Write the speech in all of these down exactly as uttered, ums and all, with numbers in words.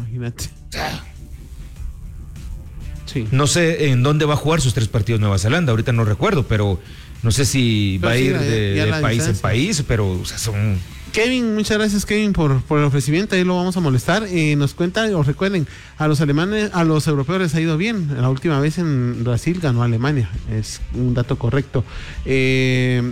imagínate. Sí. No sé en dónde va a jugar sus tres partidos Nueva Zelanda, ahorita no recuerdo, pero no sé si pero va sí, a ir ya, de, ya de país distancia. en país, pero o sea, son... Kevin, muchas gracias Kevin por, por el ofrecimiento, ahí lo vamos a molestar. Eh, nos cuenta, os recuerden, a los alemanes, a los europeos les ha ido bien. La última vez en Brasil ganó Alemania, es un dato correcto. Eh,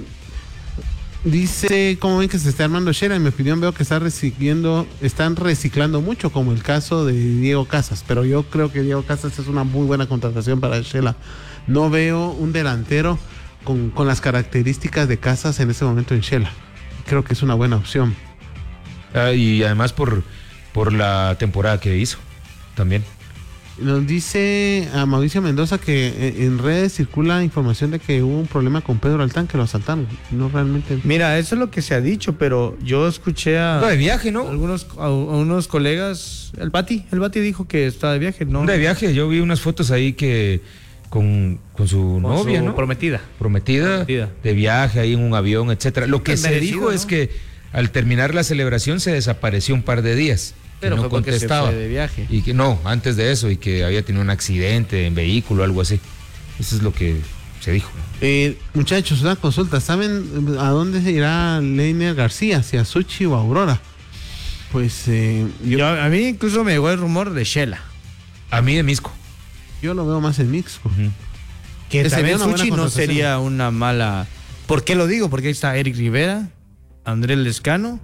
dice, ¿cómo ven que se está armando Shela? En mi opinión veo que está reciclando, están reciclando mucho, como el caso de Diego Casas, pero yo creo que Diego Casas es una muy buena contratación para Shela. No veo un delantero con, con las características de Casas en este momento en Shela. Creo que es una buena opción. Ah, y además por, por la temporada que hizo también. Nos dice a Mauricio Mendoza que en redes circula información de que hubo un problema con Pedro Altán, que lo asaltaron. No realmente. Mira, eso es lo que se ha dicho, pero yo escuché a... No, de viaje, ¿no? Algunos, a, a unos colegas, el Bati, el Bati dijo que está de viaje, ¿no? De viaje, yo vi unas fotos ahí que con, con su Con novia, su ¿no? prometida. prometida. Prometida. De viaje ahí en un avión, etcétera. Lo que se merecido, dijo ¿no? es que al terminar la celebración se desapareció un par de días. Pero no fue porque contestaba. se fue de viaje. Y que no, antes de eso, y que había tenido un accidente en vehículo o algo así. Eso es lo que se dijo. Eh, muchachos, una consulta. ¿Saben a dónde se irá Leiner García? ¿Hacia Suchi o Aurora? Pues eh, yo, Yo- a mí incluso me llegó el rumor de Shela. A mí de Misco. yo lo veo más en Mixco. Uh-huh. Que Esa sería también una buena Suchi no contratación. sería una mala... ¿Por qué lo digo? Porque ahí está Eric Rivera, Andrés Lescano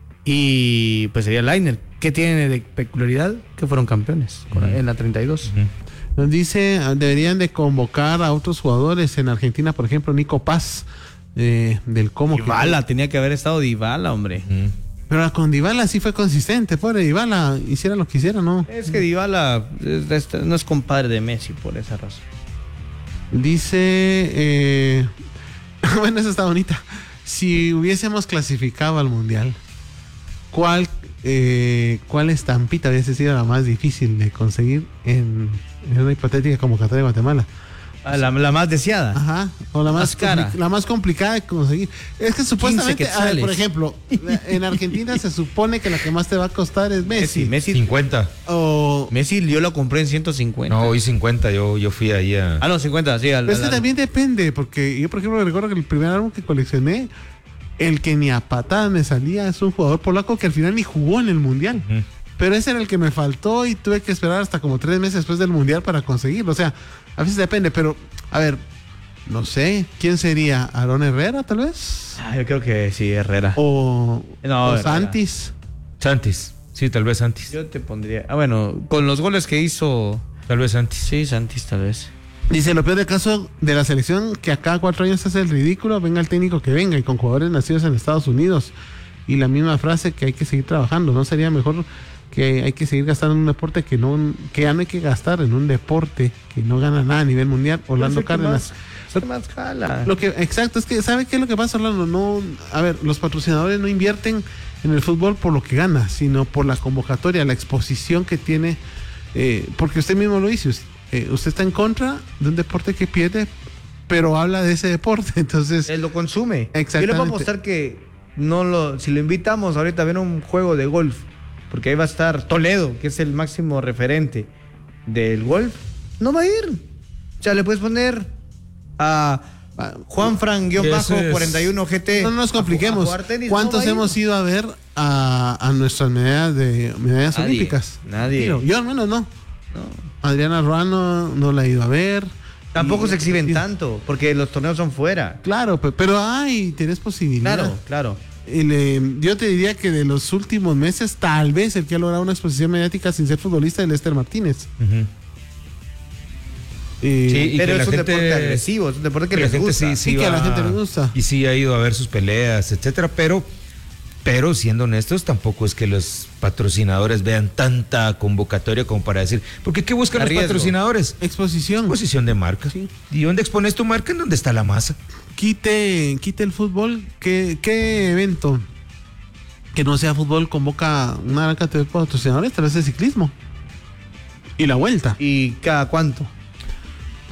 y pues sería Lainer. ¿Qué tiene de peculiaridad? Que fueron campeones con- Ujú. en la treinta y dos. Uh-huh. Nos dice, ah, deberían de convocar a otros jugadores en Argentina, por ejemplo, Nico Paz, eh, del Como. que- Dybala, tenía que haber estado Dybala, hombre. Uh-huh. Pero con Dybala sí fue consistente, pobre Dybala, hiciera lo que hiciera, ¿no? Es que Dybala es- es- no es compadre de Messi por esa razón. Dice, eh, bueno, esa está bonita. Si hubiésemos clasificado al Mundial, ¿cuál, eh, cuál estampita hubiese sido la más difícil de conseguir en, en una hipotética convocatoria de Guatemala? Ah, la, la más deseada. Ajá, o la más, Más cara. compli- la más complicada de conseguir. Es que supuestamente, a ver, quetzales. por ejemplo, la- en Argentina se supone que la que más te va a costar es Messi. Messi, Messi, cincuenta. O, Messi yo lo compré en ciento cincuenta. No, hoy cincuenta. Yo, yo fui ahí a... Ah, no, cincuenta, sí. Al, pero es que al- también depende, porque yo, por ejemplo, recuerdo que el primer álbum que coleccioné, el que ni a patadas me salía, es un jugador polaco que al final ni jugó en el Mundial. Uh-huh. Pero ese era el que me faltó y tuve que esperar hasta como tres meses después del Mundial para conseguirlo. O sea, a veces depende, pero, a ver, no sé, ¿quién sería? ¿Aarón Herrera, tal vez? Ah, yo creo que sí, Herrera. ¿O, No, o Herrera. Santis? Santis. Sí, tal vez Santis. Yo te pondría... Ah, bueno, con los goles que hizo... Tal vez Santis. Sí, Santis tal vez. Dice, lo peor del caso de la selección, que a cada cuatro años hace el ridículo, venga el técnico que venga, y con jugadores nacidos en Estados Unidos. Y la misma frase, que hay que seguir trabajando. ¿No sería mejor que hay que seguir gastando en un deporte que no, que ya no hay que gastar en un deporte que no gana nada a nivel mundial? Orlando Pues el que Cárdenas. más- el que más jala. Lo que, exacto, es que, ¿sabe qué es lo que pasa, Orlando? No, a ver, los patrocinadores no invierten en el fútbol por lo que gana, sino por la convocatoria, la exposición que tiene, eh, porque usted mismo lo dice, usted, eh, usted está en contra de un deporte que pierde, pero habla de ese deporte, entonces... Él lo consume. Yo le Exactamente. puedo apostar que no lo, si lo invitamos ahorita a ver un juego de golf, porque ahí va a estar Toledo, que es el máximo referente del golf, no va a ir. O sea, le puedes poner a Juan Fran-cuarenta y uno G T. No nos a compliquemos. jugar tenis, ¿Cuántos no va a ir. hemos ido a ver a, a nuestras medallas de medallas Nadie, olímpicas? nadie. Tiro. Yo al menos no. No. Adriana Ruano no la he ido a ver. Tampoco Y- se exhiben y- tanto, porque los torneos son fuera. Claro, pe- pero ay, tienes posibilidad. Claro, claro. El, eh, yo te diría que de los últimos meses, tal vez el que ha logrado una exposición mediática sin ser futbolista es Lester Martínez. Uh-huh. Eh, Sí, y Pero que la es un gente- deporte agresivo, es un deporte que la les gente gusta. sí, sí Y que a la va- gente le gusta. Y sí ha ido a ver sus peleas, etcétera, pero, pero siendo honestos, tampoco es que los patrocinadores vean tanta convocatoria como para decir, porque ¿qué buscan los Arriesgo. patrocinadores? Exposición. Posición de marca. Sí. ¿Y dónde expones tu marca? ¿En dónde está la masa? Quite, quite el fútbol. ¿Qué, qué evento que no sea fútbol convoca una gran cantidad de patrocinadores? Tal vez el ciclismo. Y la vuelta. ¿Y cada cuánto?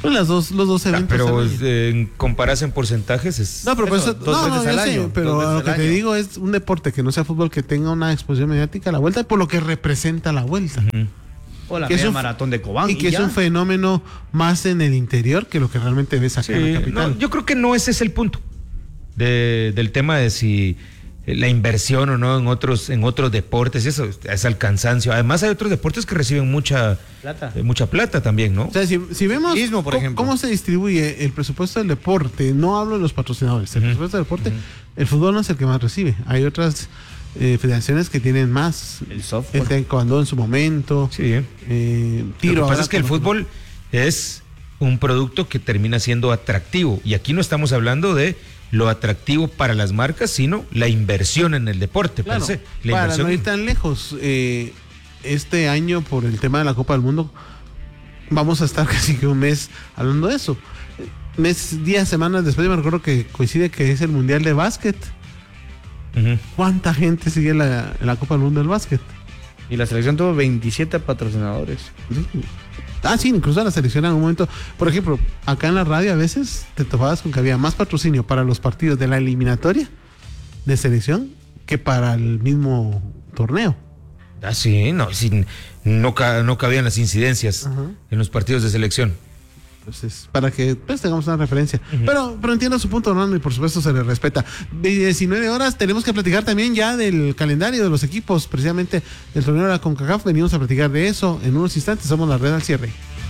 Pues las dos, los dos Ah, eventos. pero al año. eh, en compararse en porcentajes es... No, pero por Eso, eso, dos no, veces no, al yo sé, año, pero dos veces lo que al te año. digo es un deporte que no sea fútbol que tenga una exposición mediática a la vuelta por lo que representa la vuelta. Ujú. O la que es media un- maratón de Cobán. Y que ya. es un fenómeno más en el interior que lo que realmente ves acá Sí, en la capital. no, yo creo que no ese es el punto de- del tema de si eh, la inversión o no en otros en otros deportes, eso es al cansancio. Además hay otros deportes que reciben mucha Plata. eh, mucha plata también, ¿no? O sea, si, si vemos Turismo, por cómo, ejemplo. cómo se distribuye el presupuesto del deporte, no hablo de los patrocinadores, el Ujú. presupuesto del deporte, el fútbol no es el que más recibe. Hay otras eh, federaciones que tienen más. El softball. El taekwondo en su momento, Sí. ¿eh? eh, Lo tiro. que ahora pasa es que el con- fútbol es un producto que termina siendo atractivo. Y aquí no estamos hablando de lo atractivo para las marcas, sino la inversión en el deporte. Claro, per se. La para inversión- no ir tan lejos, eh, este año por el tema de la Copa del Mundo, vamos a estar casi que un mes hablando de eso. Mes, días, semanas después, yo me recuerdo que coincide que es el Mundial de Básquet. Ujú. ¿Cuánta gente sigue la, la Copa del Mundo del Básquet? Y la selección tuvo veintisiete patrocinadores. Sí. Ah, sí, incluso la selección en algún momento. Por ejemplo, acá en la radio a veces te topabas con que había más patrocinio para los partidos de la eliminatoria de selección que para el mismo torneo. Ah, sí, no, sí, no, ca- no cabían las incidencias Ajá. en los partidos de selección. Entonces, para que pues, tengamos una referencia. pero, pero entiendo su punto, Orlando, y por supuesto se le respeta. De diecinueve horas tenemos que platicar también ya del calendario de los equipos, precisamente del torneo de la CONCACAF. Venimos a platicar de eso en unos instantes. Somos la Red al Cierre.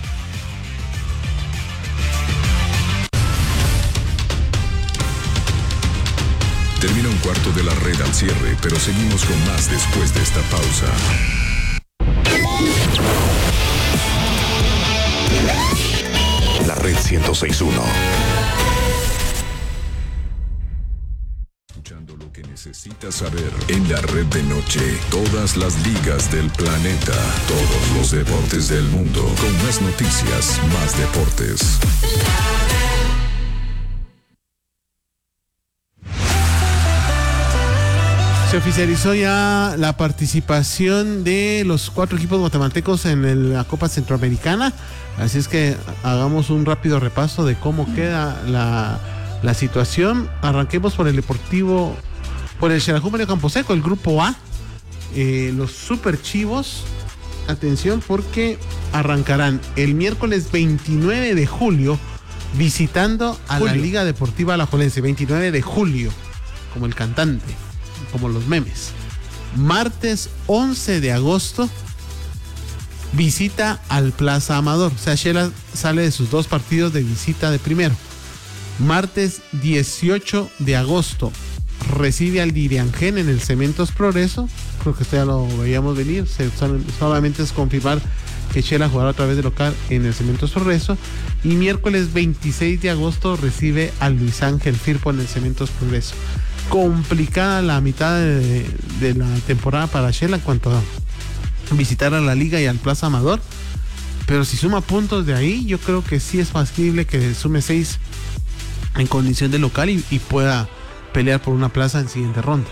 Termina un cuarto de la Red al cierre, pero seguimos con más después de esta pausa. La Red ciento seis punto uno. Escuchando lo que necesitas saber en la Red de Noche. Todas las ligas del planeta. Todos los deportes del mundo. Con más noticias, más deportes. Se oficializó ya la participación de los cuatro equipos guatemaltecos en el- la Copa Centroamericana. Así es que hagamos un rápido repaso de cómo queda la, la situación. Arranquemos por el Deportivo, por el Xelajú Mario Camposeco, el grupo A. Eh, los Super Chivos, atención porque arrancarán el miércoles veintinueve de julio visitando a la Julio. Liga Deportiva Alajuelense. veintinueve de julio, como el cantante, como los memes. Martes once de agosto visita al Plaza Amador. O sea, Shela sale de sus dos partidos de visita de primero. Martes dieciocho de agosto recibe al Diriangén en el Cementos Progreso. Creo que esto ya lo veíamos venir. Se, sol- solamente es confirmar que Shela jugará otra vez de local en el Cementos Progreso. Y miércoles veintiséis de agosto recibe al Luis Ángel Firpo en el Cementos Progreso. Complicada la mitad de, de la temporada para Shela en cuanto a visitar a la Liga y al Plaza Amador. Pero si suma puntos de ahí, yo creo que sí es factible que sume seis en condición de local y, y pueda pelear por una plaza en siguiente ronda.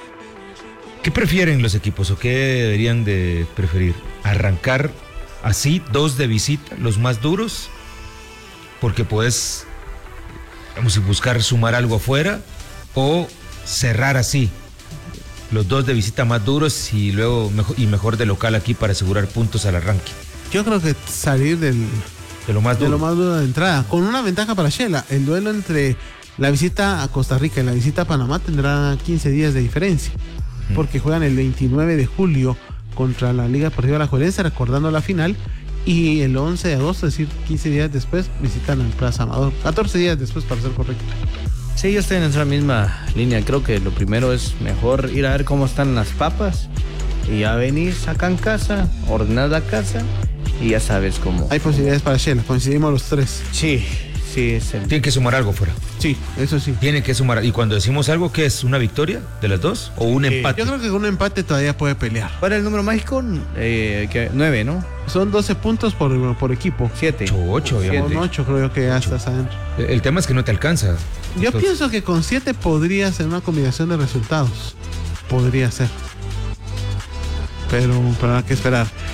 ¿Qué prefieren los equipos o qué deberían de preferir? ¿Arrancar así, dos de visita, los más duros? Porque puedes, vamos a buscar sumar algo afuera, o cerrar así, los dos de visita más duros y luego mejor, y mejor de local aquí para asegurar puntos al arranque. Yo creo que salir del, De lo más de duro. lo más duro de entrada, con una ventaja para Shela. El duelo entre la visita a Costa Rica y la visita a Panamá tendrá quince días de diferencia, porque juegan el veintinueve de julio contra la Liga Deportiva Alajuelense, recordando la final, y el once de agosto, es decir, quince días después, visitan al Plaza Amador. catorce días después, para ser correcto. Sí, yo estoy en esa misma línea. Creo que lo primero es mejor ir a ver cómo están las papas y ya venís acá en casa, ordenar la casa y ya sabes cómo. Hay posibilidades para Shela, coincidimos los tres. Sí, sí, es el... Tienen que sumar algo fuera. Sí, eso sí. Tienen que sumar. Y cuando decimos algo, ¿qué es? ¿Una victoria de las dos? ¿O un Sí, empate? Yo creo que con un empate todavía puede pelear. ¿Cuál es el número mágico? Eh, que, nueve, ¿no? Son doce puntos por, por equipo. Siete. Ocho, ocho, Con digamos. ocho creo yo que ya estás adentro. El tema es que no te alcanza. Yo Entonces, pienso que con siete podría ser una combinación de resultados. Podría ser. Pero, pero hay que esperar.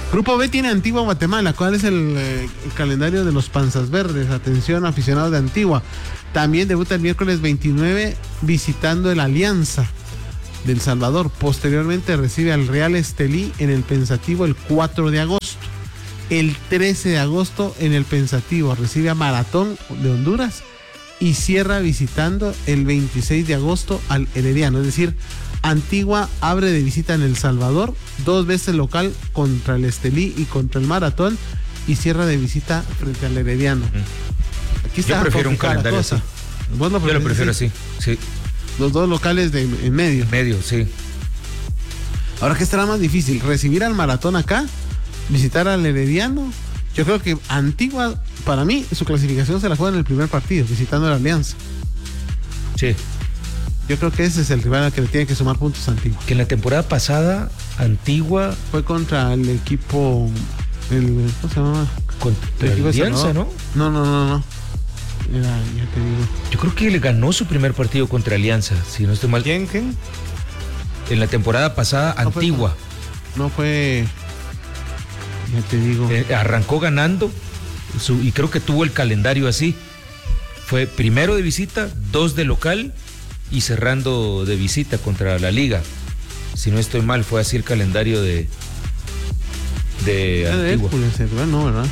Grupo B tiene Antigua Guatemala. ¿Cuál es el, eh, el calendario de los Panzas Verdes? Atención, aficionados de Antigua. También debuta el miércoles veintinueve visitando el Alianza del Salvador. Posteriormente recibe al Real Estelí en el Pensativo el cuatro de agosto. El trece de agosto en el Pensativo recibe a Maratón de Honduras y cierra visitando el veintiséis de agosto al Herediano. Es decir, Antigua abre de visita en El Salvador, dos veces local contra el Estelí y contra el Maratón, y cierra de visita frente al Herediano. Aquí está. Yo prefiero un calendario así. ¿Vos lo Yo lo prefiero así, sí. Los dos locales de en medio. Medio, sí. Ahora, ¿qué estará más difícil? ¿Recibir al Maratón acá? ¿Visitar al Herediano? Yo creo que Antigua, para mí, su clasificación se la juega en el primer partido, visitando la Alianza. Sí. Yo creo que ese es el rival al que le tiene que sumar puntos a Antigua. Que en la temporada pasada, Antigua... Fue contra el equipo... El, ¿Cómo se llama? Contra El equipo de Alianza, Salvador. ¿no? No, no, no, no. Era, ya te digo. Yo creo que le ganó su primer partido contra Alianza, si no estoy mal. ¿Quién, quién? En la temporada pasada, No fue- Antigua. No fue... Ya te digo. Eh, arrancó ganando su, y creo que tuvo el calendario así. Fue primero de visita, dos de local y cerrando de visita contra la Liga. Si no estoy mal, fue así el calendario de, de Era de Antigua. Hércules, el rival, no, ¿verdad?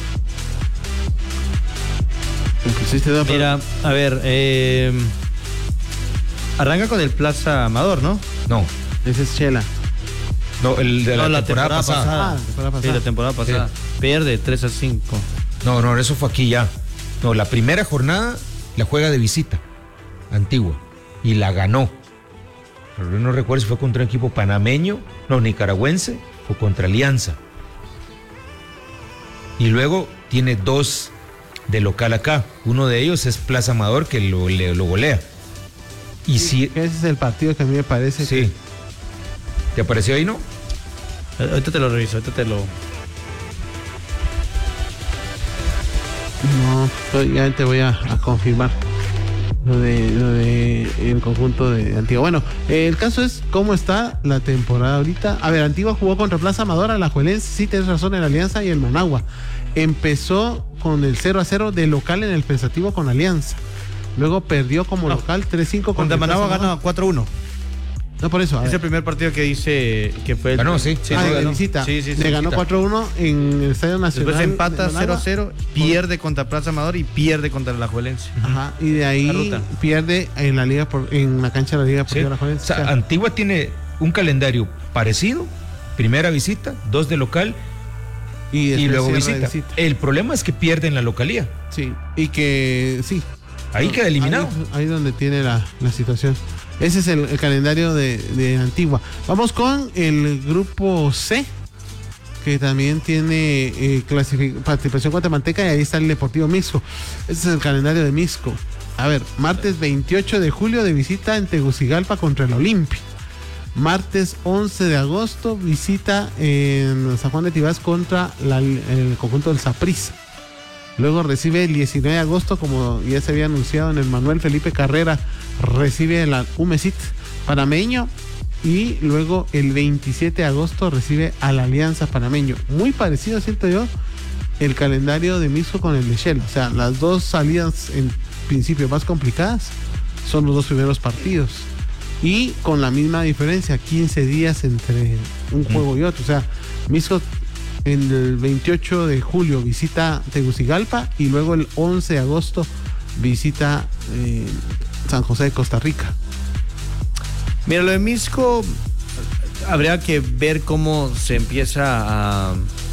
Me pusiste duda, pero- Mira, a ver, eh, arranca con el Plaza Amador, ¿no? No, Ese es Chela. no, el de la, No, temporada, pasada. Ah, la temporada Sí, pasada. la temporada pasada. Pierde tres a cinco. No, no, eso fue aquí ya. No, la primera jornada la juega de visita, Antigua, y la ganó. Pero yo no recuerdo si fue contra un equipo panameño, no, nicaragüense, o contra Alianza. Y luego tiene dos de local acá. Uno de ellos es Plaza Amador, que lo, le- lo golea. Y si... Ese es el partido que a mí me parece. Sí. ¿Te apareció ahí, no? Eh, Ahorita te lo reviso, ahorita te lo... No, pues ya te voy a, a confirmar lo de, lo de el conjunto de Antigua. Bueno, eh, el caso es cómo está la temporada ahorita. A ver, Antigua jugó contra Plaza Amador, Alajuelense, sí tienes razón, en Alianza y el Managua. Empezó con el cero a cero de local en el Pensativo con Alianza. Luego perdió como No. local tres cinco Contra contra Managua Plaza Amador. gana cuatro uno. No, por eso. a Es ver. el primer partido que dice que fue el... Ganó, sí. ah, sí, de ganó. visita. Sí, sí, sí, Le ganó visita. cuatro uno en el Estadio Nacional. Después empata de cero a Managua. cero, pierde contra Plaza Amador y pierde contra el Alajuelense. Ajá, y de La ahí ruta. pierde en la liga por, en la cancha de la liga por Sí. Alajuelense. O sea, Antigua tiene un calendario parecido, primera visita, dos de local y, y después luego cierra de visita. El problema es que pierde en la localía. Sí, y que sí. Ahí queda eliminado. Ahí, ahí donde tiene la, la situación. Ese es el, el calendario de, de Antigua. Vamos con el grupo C, que también tiene eh, clasific- participación guatemalteca, y ahí está el Deportivo Mixco. Ese es el calendario de Mixco. A ver, martes veintiocho de julio de visita en Tegucigalpa contra el Olimpia. Martes once de agosto visita en San Juan de Tibás contra la- el conjunto del Saprissa. Luego recibe el diecinueve de agosto, como ya se había anunciado en el Manuel Felipe Carrera, recibe la Umesit panameño, y luego el veintisiete de agosto recibe a la Alianza Panameño. Muy parecido, siento yo, el calendario de Mixco con el de Shell. O sea, las dos salidas en principio más complicadas son los dos primeros partidos. Y con la misma diferencia, quince días entre un juego y otro. O sea, Mixco en el veintiocho de julio visita Tegucigalpa y luego el once de agosto visita eh, San José de Costa Rica. Mira, lo de Mixco, habría que ver cómo se empieza a,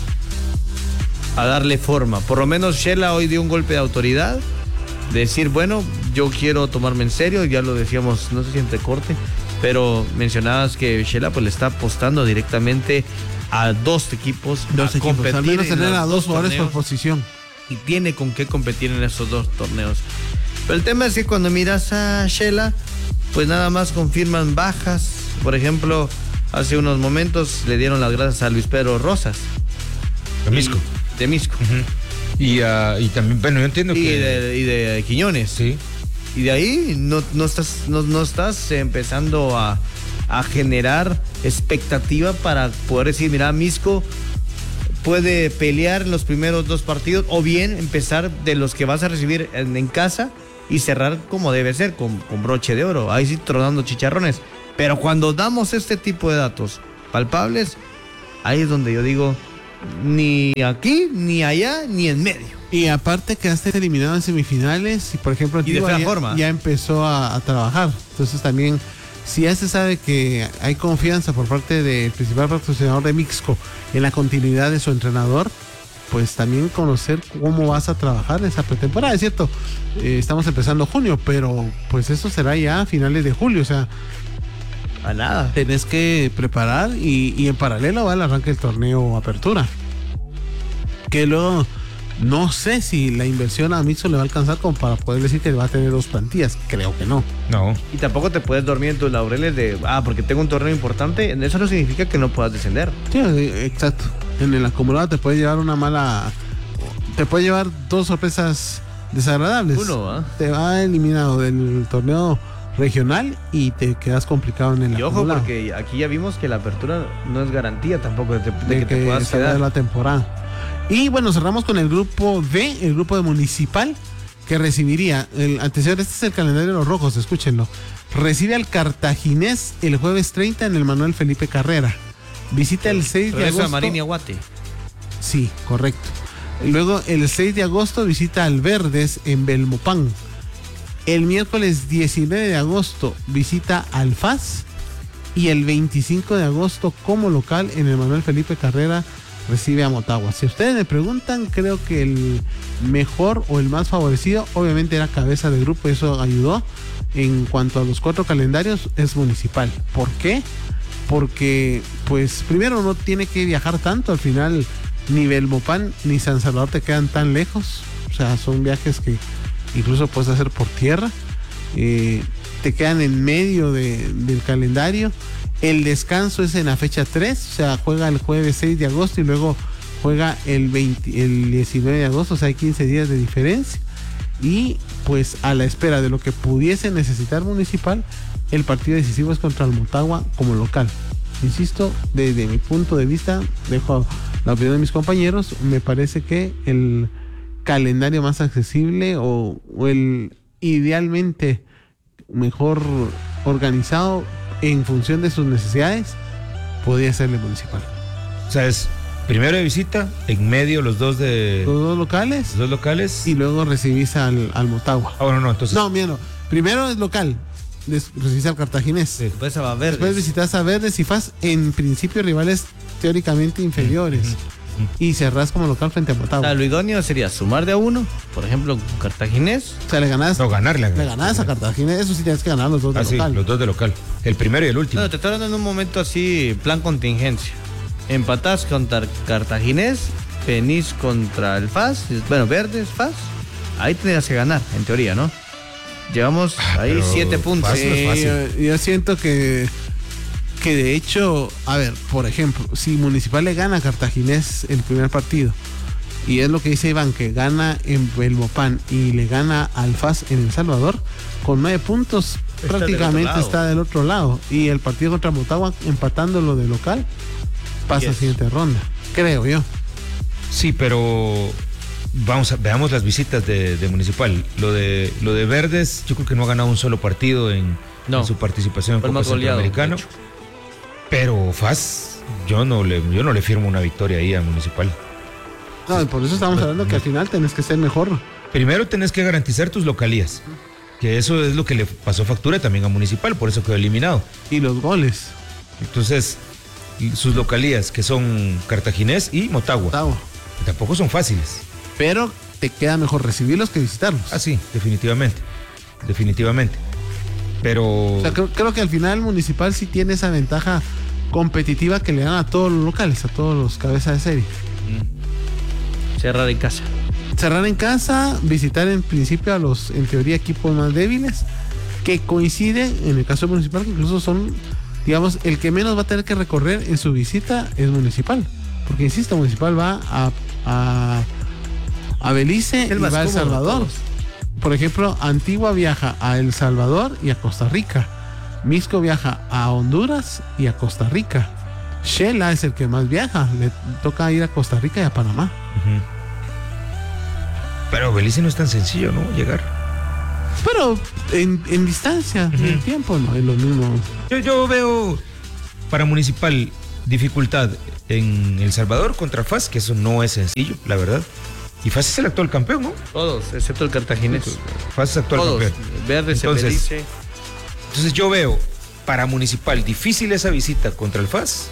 a darle forma. Por lo menos Shela hoy dio un golpe de autoridad, de decir, bueno, yo quiero tomarme en serio, ya lo decíamos, no sé si entre corte, pero mencionabas que Shela pues le está apostando directamente a dos equipos, Dos a equipos, al menos en tener los a dos jugadores por torneos, posición. y tiene con qué competir en esos dos torneos. Pero el tema es que cuando miras a Shela, pues nada más confirman bajas. Por ejemplo, hace unos momentos le dieron las gracias a Luis Pedro Rosas. De Mixco. Y- de Mixco. Y, ah, y también, bueno, yo entiendo Y que... de, y de Quiñones. Sí. Y de ahí no, no, estás, no, no estás empezando a, a generar expectativa para poder decir, mira, Mixco puede pelear los primeros dos partidos o bien empezar de los que vas a recibir en, en casa y cerrar como debe ser, con, con broche de oro, ahí sí tronando chicharrones. Pero cuando damos este tipo de datos palpables, ahí es donde yo digo, ni aquí, ni allá, ni en medio. Y aparte quedaste eliminado en semifinales y por ejemplo Y de fea ya, forma. ya empezó a, a trabajar. Entonces también, si ya se sabe que hay confianza por parte del principal patrocinador de Mixco en la continuidad de su entrenador, pues también conocer cómo vas a trabajar esa pretemporada. Es cierto, eh, estamos empezando junio, pero pues eso será ya a finales de julio, o sea, A nada. tenés que preparar y, y en paralelo va el arranque del torneo Apertura. Que luego, no sé si la inversión a Mixco le va a alcanzar como para poder decir que va a tener dos plantillas. Creo que no. No. Y tampoco te puedes dormir en tus laureles de, ah, porque tengo un torneo importante. Eso no significa que no puedas descender. Sí, exacto. En el acumulado te puede llevar una mala... Te puede llevar dos sorpresas desagradables. Uno, ¿ah? Te va eliminado del torneo regional y te quedas complicado en el Y ojo, acumulado. porque aquí ya vimos que la apertura no es garantía tampoco de, de de que, que, te puedas se vaya quedar. la temporada. Y bueno, cerramos con el grupo B, el grupo de Municipal, que recibiría el antecedente. Este es el calendario de los rojos, escúchenlo. Recibe al Cartaginés el jueves treinta en el Manuel Felipe Carrera. Visita el seis de Regreso a agosto. Marín y Aguate. Sí, correcto. Luego el seis de agosto visita al Verdes en Belmopán. El miércoles diecinueve de agosto visita al F A S. Y el veinticinco de agosto como local en el Manuel Felipe Carrera recibe a Motagua. Si ustedes me preguntan, creo que el mejor o el más favorecido obviamente era cabeza de grupo, eso ayudó. En cuanto a los cuatro calendarios, es Municipal. ¿Por qué? Porque pues primero no tiene que viajar tanto, al final ni Belmopán ni San Salvador te quedan tan lejos, o sea, son viajes que incluso puedes hacer por tierra. Eh, te quedan en medio de, del calendario. El descanso es en la fecha tres, o sea, juega el jueves seis de agosto y luego juega el, veinte, el diecinueve de agosto, o sea, hay quince días de diferencia. Y pues a la espera de lo que pudiese necesitar Municipal, el partido decisivo es contra el Motagua como local. Insisto, desde mi punto de vista, dejo la opinión de mis compañeros, me parece que el calendario más accesible o, o el idealmente mejor organizado en función de sus necesidades podría ser el Municipal. O sea, es primero de visita, en medio los dos de Los dos locales los dos locales. y luego recibís al, al Motagua. Ah, bueno, no, entonces. No, mira, no. Primero es local, des- recibís al Cartaginés. Sí. Después a Verdes. Después visitas a Verdes y F A S, en principio rivales teóricamente inferiores. Y cerrás como local frente a O sea, Motagua. lo idóneo sería sumar de a uno, por ejemplo, con Cartaginés. O sea, le ganás, No, ganarle. le ganás a Cartaginés, eso sí tienes que ganar los dos de Ah, sí, local. los dos de local. El primero y el último. No, te estoy hablando en un momento así, plan contingencia. Empatás contra Cartaginés, venís contra el F A S, bueno, Verdes, F A S. Ahí tendrías que ganar, en teoría, ¿no? Llevamos Ah, ahí pero siete puntos. fácil. no es Sí, fácil. yo, yo siento que que de hecho, a ver, por ejemplo, si Municipal le gana a Cartaginés el primer partido, y es lo que dice Iván, que gana en Belmopán y le gana al F A S en El Salvador, con nueve puntos Está prácticamente del otro lado. está del otro lado. Y el partido contra Motagua, empatándolo de local, pasa a Yes. siguiente ronda, creo yo. Sí, pero vamos a, veamos las visitas de, de Municipal. Lo de lo de Verdes, yo creo que no ha ganado un solo partido en, No. en su participación en Fue el Copa más goleado, Centroamericano. de hecho. Pero F A S, yo no le, yo no le firmo una victoria ahí a Municipal. No, y por eso estamos hablando que al final tenés que ser mejor. Primero tenés que garantizar tus localías, que eso es lo que le pasó factura también a Municipal, por eso quedó eliminado. Y los goles, Entonces, sus localías, que son Cartaginés y Motagua, Motagua. tampoco son fáciles. Pero te queda mejor recibirlos que visitarlos. Ah, sí, definitivamente. Definitivamente. Pero. O sea, creo, creo que al final Municipal sí tiene esa ventaja competitiva que le dan a todos los locales, a todos los cabezas de serie. Cerrar en casa. Cerrar en casa, visitar en principio a los, en teoría, equipos más débiles, que coincide, en el caso de Municipal, que incluso son, digamos, el que menos va a tener que recorrer en su visita es Municipal. Porque, insisto, Municipal va a, a, a Belice El y más va a El cómodo de Salvador. todos. Por ejemplo, Antigua viaja a El Salvador y a Costa Rica. Mixco viaja a Honduras y a Costa Rica. Shela es el que más viaja, le toca ir a Costa Rica y a Panamá. Uh-huh. Pero Belice no es tan sencillo, ¿no? Llegar. Pero en, en distancia, uh-huh. en tiempo, no es lo mismo. Yo, yo veo para Municipal dificultad en El Salvador contra F A S, que eso no es sencillo, la verdad. Y F A S es el actual campeón, ¿no? Todos, excepto el cartaginés. F A S es actual Todos. campeón. Verde, se entonces, entonces yo veo para Municipal difícil esa visita contra el F A S.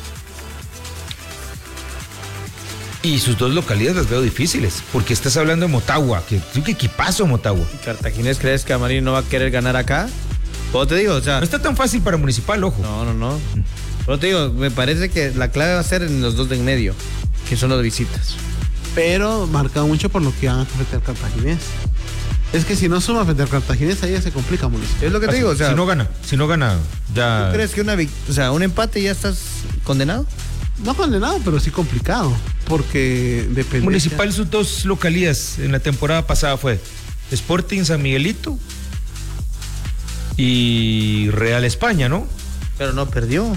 Y sus dos localidades las veo difíciles, porque estás hablando de Motagua, que qué equipazo Motagua. ¿Cartaginés crees que Amarillo no va a querer ganar acá? ¿Cómo te digo? O sea, no está tan fácil para Municipal, ojo. No, no, no. Pero te digo, me parece que la clave va a ser en los dos de en medio, que son los de visitas. Pero marca mucho por lo que van frente al Cartaginés. Es que si no suma frente al Cartaginés, ahí ya se complica Municipal. Es lo que te Así, digo, o sea, si no gana, si no gana, ya. ¿tú crees que una, o sea, un empate ya estás condenado? No condenado, pero sí complicado, porque depende. Municipal, sus dos localías en la temporada pasada fue Sporting San Miguelito y Real España, ¿no? Pero no perdió.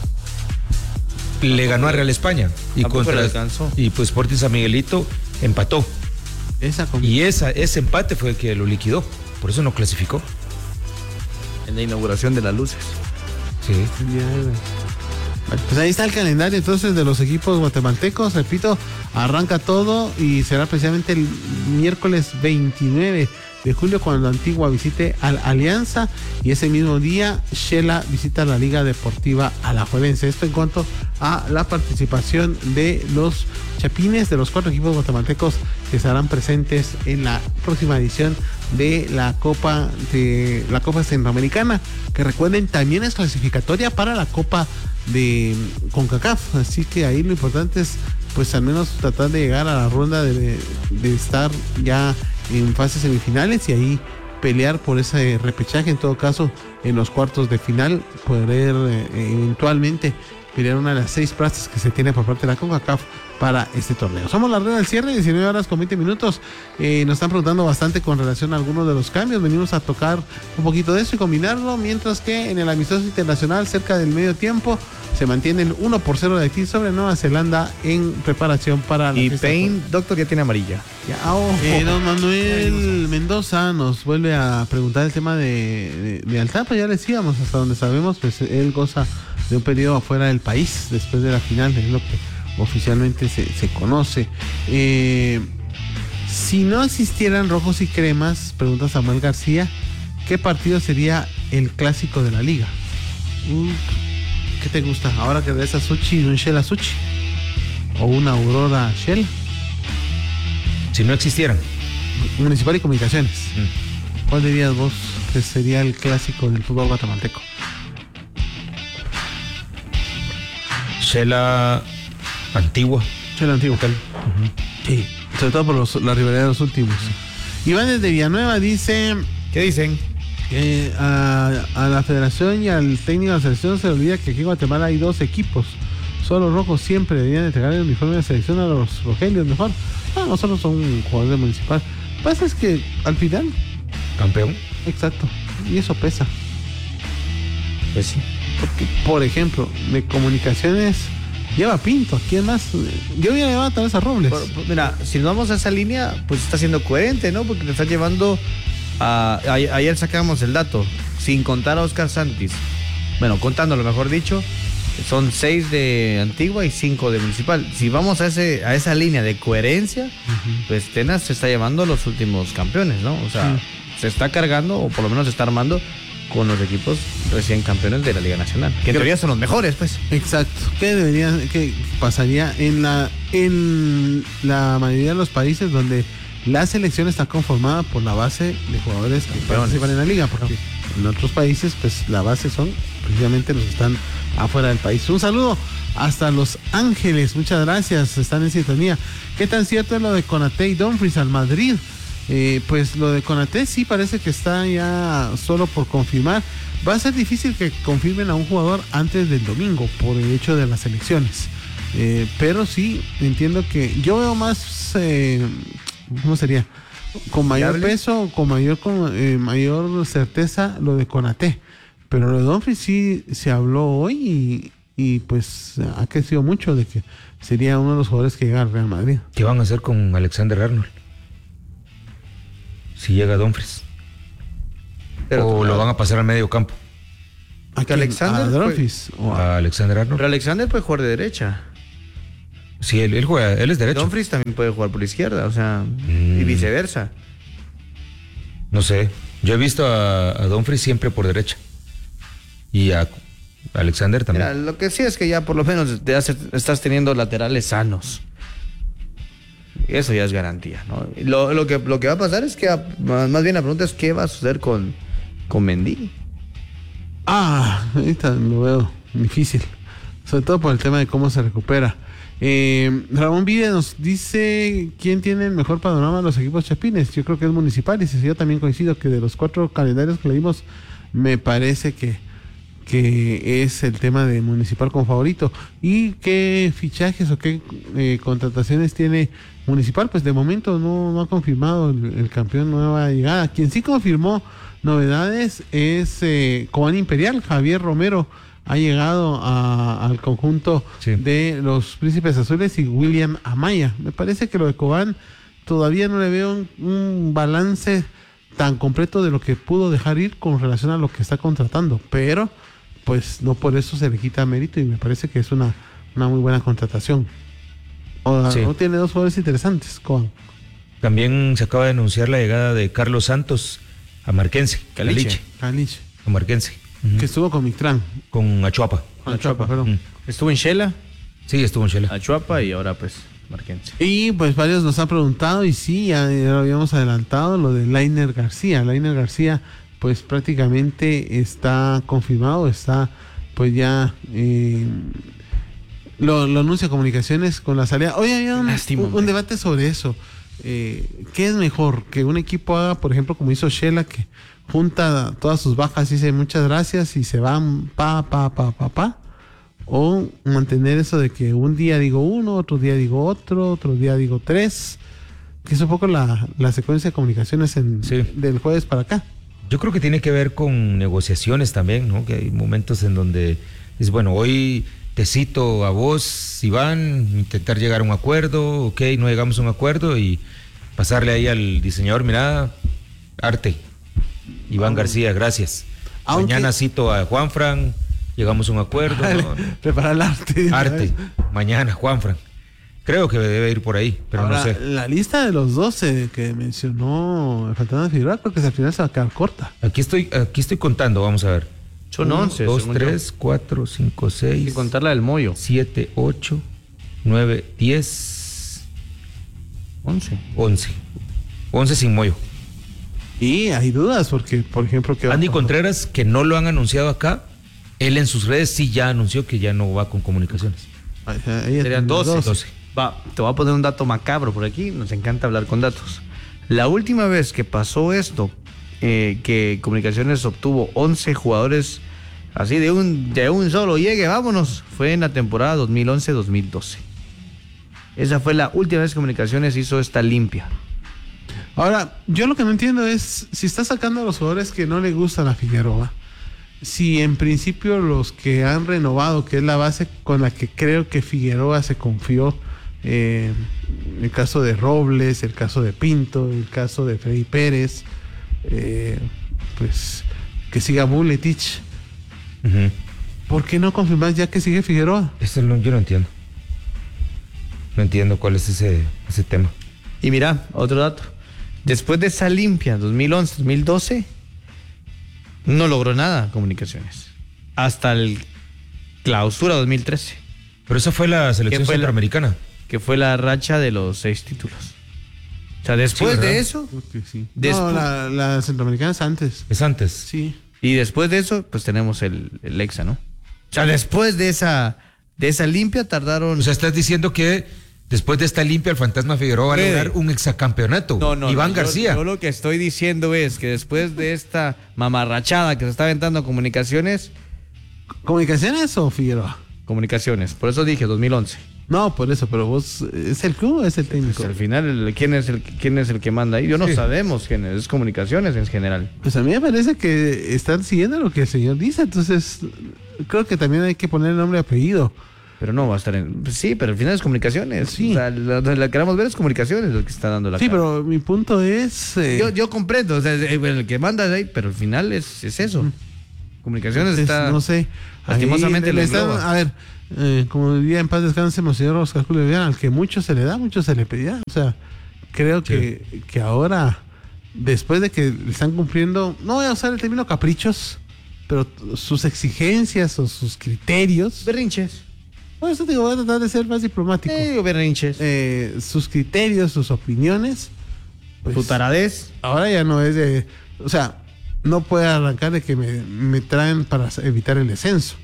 Le ganó a Real España y contra alcanzó. Y pues Sporting San Miguelito empató. Esa y esa, ese empate fue el que lo liquidó, por eso no clasificó. En la inauguración de las luces. Sí. Pues ahí está el calendario entonces de los equipos guatemaltecos. Repito, arranca todo y será precisamente el miércoles veintinueve de julio cuando Antigua visite al Alianza y ese mismo día Shela visita la Liga Deportiva Alajuelense. Esto en cuanto a la participación de los chapines de los cuatro equipos guatemaltecos que estarán presentes en la próxima edición de la Copa de la Copa Centroamericana, que recuerden también es clasificatoria para la Copa de CONCACAF, así que ahí lo importante es pues al menos tratar de llegar a la ronda de, de estar ya en fases semifinales y ahí pelear por ese repechaje, en todo caso en los cuartos de final poder eh, eventualmente pelear una de las seis plazas que se tiene por parte de la CONCACAF para este torneo. Somos la red del cierre, diecinueve horas con veinte minutos. Eh, nos están preguntando bastante con relación a algunos de los cambios. Venimos a tocar un poquito de eso y combinarlo, mientras que en el amistoso internacional, cerca del medio tiempo, se mantiene el uno por cero de Haití sobre Nueva Zelanda en preparación para la y fiesta. Payne, doctor, ya tiene amarilla. Ya, oh, eh, don Manuel Mendoza nos vuelve a preguntar el tema de, de, de Altapa. Ya le decíamos, hasta donde sabemos, pues él goza de un periodo afuera del país después de la final, es lo que oficialmente se, se conoce. Eh, si no existieran rojos y cremas, pregunta Samuel García, ¿qué partido sería el clásico de la liga? Uh, ¿Qué te gusta? Ahora que ves a Suchi y un Shell a Suchi o una Aurora Shell. Si no existieran. Municipal y Comunicaciones. Mm. ¿Cuál dirías vos que sería el clásico del fútbol guatemalteco? Shela Antigua. Shela Antigua. Uh-huh. Sí, sobre todo por los, la rivalidad de los últimos. Uh-huh. Iván desde Villanueva dice... ¿Qué dicen? Que a, a la federación y al técnico de la selección se le olvida que aquí en Guatemala hay dos equipos. Solo los rojos siempre deberían entregar el uniforme de selección a los rogelios mejor. No, nosotros son un jugador de Municipal. Lo que pasa es que al final... Campeón. Exacto. Y eso pesa. Pues sí. Porque, por ejemplo, de Comunicaciones lleva Pinto. ¿Quién más? Yo hubiera llevado tal vez a Robles. Por, por, mira, si nos vamos a esa línea, pues está siendo coherente, ¿no? Porque te está llevando a, a... Ayer sacamos el dato. Sin contar a Oscar Santis. Bueno, contándolo, mejor dicho. Son seis de Antigua y cinco de Municipal. Si vamos a ese a esa línea de coherencia, uh-huh. pues Tenas se está llevando los últimos campeones, ¿no? O sea, sí. se está cargando, o por lo menos se está armando con los equipos recién campeones de la Liga Nacional. Que en teoría son los mejores, pues. Exacto. ¿Qué debería, qué pasaría en la, en la mayoría de los países donde la selección está conformada por la base de jugadores que participan en la liga? Porque en otros países, pues la base son precisamente los que están afuera del país. Un saludo hasta Los Ángeles, muchas gracias, están en sintonía. ¿Qué tan cierto es lo de Konaté y Dumfries al Madrid? Eh, pues lo de Konaté sí parece que está ya solo por confirmar. Va a ser difícil que confirmen a un jugador antes del domingo por el hecho de las elecciones, eh, pero sí entiendo que yo veo más eh, ¿cómo sería? Con mayor peso, con mayor con eh, mayor certeza lo de Konaté. Pero lo de Dumfries sí se habló hoy y, y pues ha crecido mucho de que sería uno de los jugadores que llega al Real Madrid. ¿Qué van a hacer con Alexander Arnold? Si llega Dumfries. Pero, o claro, lo van a pasar al medio campo. ¿A quién? Alexander ¿A fue- Dumfries? ¿O a- A Alexander Arnold. Pero Alexander puede jugar de derecha. Sí, él, él juega, él es derecho. Dumfries también puede jugar por la izquierda, o sea, Mm. y viceversa. No sé. Yo he visto a, a Dumfries siempre por derecha. Y a Alexander también. Mira, lo que sí es que ya por lo menos te hace- estás teniendo laterales sanos. Eso ya es garantía, ¿no? Y Lo, lo que, lo que va a pasar es que, a- más más bien la pregunta es qué va a suceder con, con Mendy. Ah, ahorita lo veo difícil, sobre todo por el tema de cómo se recupera. Eh, Ramón Vide nos dice quién tiene el mejor panorama de los equipos chapines. Yo creo que es Municipal, y si yo también coincido que de los cuatro calendarios que le dimos, me parece que, que es el tema de Municipal como favorito. ¿Y qué fichajes o qué eh, contrataciones tiene Municipal? Pues de momento no, no ha confirmado el, el campeón nueva llegada. Quien sí confirmó novedades es eh, Cobán Imperial. Javier Romero ha llegado a- al conjunto Sí. de los Príncipes Azules y William Amaya. Me parece que lo de Cobán todavía no le veo un, un balance tan completo de lo que pudo dejar ir con relación a lo que está contratando, pero pues no por eso se le quita mérito, y me parece que es una, una muy buena contratación. O, Sí. o tiene dos jugadores interesantes, Cobán. También se acaba de anunciar la llegada de Carlos Santos a Marquense. Caliche. Caliche, Caliche, a Marquense. Ujú. que estuvo con Mictrán. Con Achuapa. Con Chuapa, perdón. Mm. Estuvo en Shela, Sí, estuvo en Shela. Achuapa y ahora pues Marquense. Y pues varios nos han preguntado, y sí, ya, ya lo habíamos adelantado, lo de Lainer García. Lainer García pues prácticamente está confirmado, está pues ya eh, lo, lo anuncia Comunicaciones con la salida. Hoy había un, Lástima, un- un hombre. debate sobre eso. Eh, ¿qué es mejor? Que un equipo haga, por ejemplo, como hizo Shela, que junta todas sus bajas y dice muchas gracias y se van pa, pa, pa, pa, pa. O mantener eso de que un día digo uno, otro día digo otro, otro día digo tres. Que es un poco la, la secuencia de Comunicaciones en, Sí. del jueves para acá. Yo creo que tiene que ver con negociaciones también, ¿no? Que hay momentos en donde es bueno, hoy te cito a vos, Iván, intentar llegar a un acuerdo, ok, no llegamos a un acuerdo y pasarle ahí al diseñador, mira, arte, Iván García, gracias. Aunque- Mañana cito a Juanfran, llegamos a un acuerdo, ¿no? Preparar el arte. Arte, mañana, Juanfran. Creo que debe ir por ahí, pero Ahora, no sé. la lista de los doce que mencionó Fantasma Figueroa, creo que al final se va a quedar corta. Aquí estoy, aquí estoy contando, vamos a ver. Son Uno, once, dos, según yo. tres, cuatro, cinco, seis. Sin contar la del Moyo. siete, ocho, nueve, diez, once. once. once sin Moyo. Y hay dudas, porque, por ejemplo, que Andy Contreras, que no lo han anunciado acá, él en sus redes sí ya anunció que ya no va con Comunicaciones. Serían doce. doce. Va, te voy a poner un dato macabro por aquí. Nos encanta hablar con datos. La última vez que pasó esto, eh, que Comunicaciones obtuvo once jugadores así de un, de un solo llegue, vámonos, fue en la temporada dos mil once dos mil doce. Esa fue la última vez que Comunicaciones hizo esta limpia. Ahora, yo lo que no entiendo es si está sacando a los jugadores que no le gustan a Figueroa. Si en principio los que han renovado, que es la base con la que creo que Figueroa se confió, eh, el caso de Robles, el caso de Pinto, el caso de Freddy Pérez, eh, pues que siga Buletich. Ujú. ¿Por qué no confirmar ya que sigue Figueroa? Eso no- yo no entiendo. No entiendo cuál es ese, ese tema. Y mira, otro dato. Después de esa limpia, dos mil once dos mil doce, no logró nada Comunicaciones. Hasta el clausura dos mil trece, Pero esa fue la selección ¿Qué fue la- centroamericana. que fue la racha de los seis títulos. O sea, después Sí, ¿verdad? de eso, Creo que sí. Despu- No, la, la centroamericana es antes. Es antes. Sí. y después de eso, pues tenemos el, el Exa, ¿no? O sea, después de esa, de esa limpia tardaron... O sea, estás diciendo que después de esta limpia el Fantasma Figueroa va a Puede. lograr un exacampeonato. No, no, Iván no, yo- García. Yo, lo que estoy diciendo es que después de esta mamarrachada que se está aventando Comunicaciones, ¿Comunicaciones o Figueroa? Comunicaciones, por eso dije dos mil once. No, por eso, pero vos, ¿es el club o es el técnico? Pues al final, el- ¿quién es el, quién es el que manda ahí? Yo no Sí. sabemos quién es, es comunicaciones en general. Pues a mí me parece que están siguiendo lo que el señor dice, entonces creo que también hay que poner el nombre y apellido. Pero no va a estar en... pues sí, pero al final es comunicaciones. Sí. O sea, la, la que queramos ver es comunicaciones lo que está dando la Sí, cara. pero mi punto es... eh, Yo, yo comprendo, o sea, el que manda ahí, pero al final es, es eso. Comunicaciones es- está... no sé. lastimosamente Ahí lo le están- engloba. a ver, eh, como diría en paz descanse Monseñor Oscar Julio Viana, al que mucho se le da, mucho se le pedirá. O sea, creo que, que ahora, después de que le están cumpliendo, no voy a usar el término caprichos, pero t- sus exigencias o sus criterios, Berrinches. por eso te digo, voy a tratar de ser más diplomático. Eh, berrinches. Eh, sus criterios, sus opiniones, pues, Tu taradez. ahora ya no es de, o sea, no puede arrancar de que me, me traen para evitar el descenso.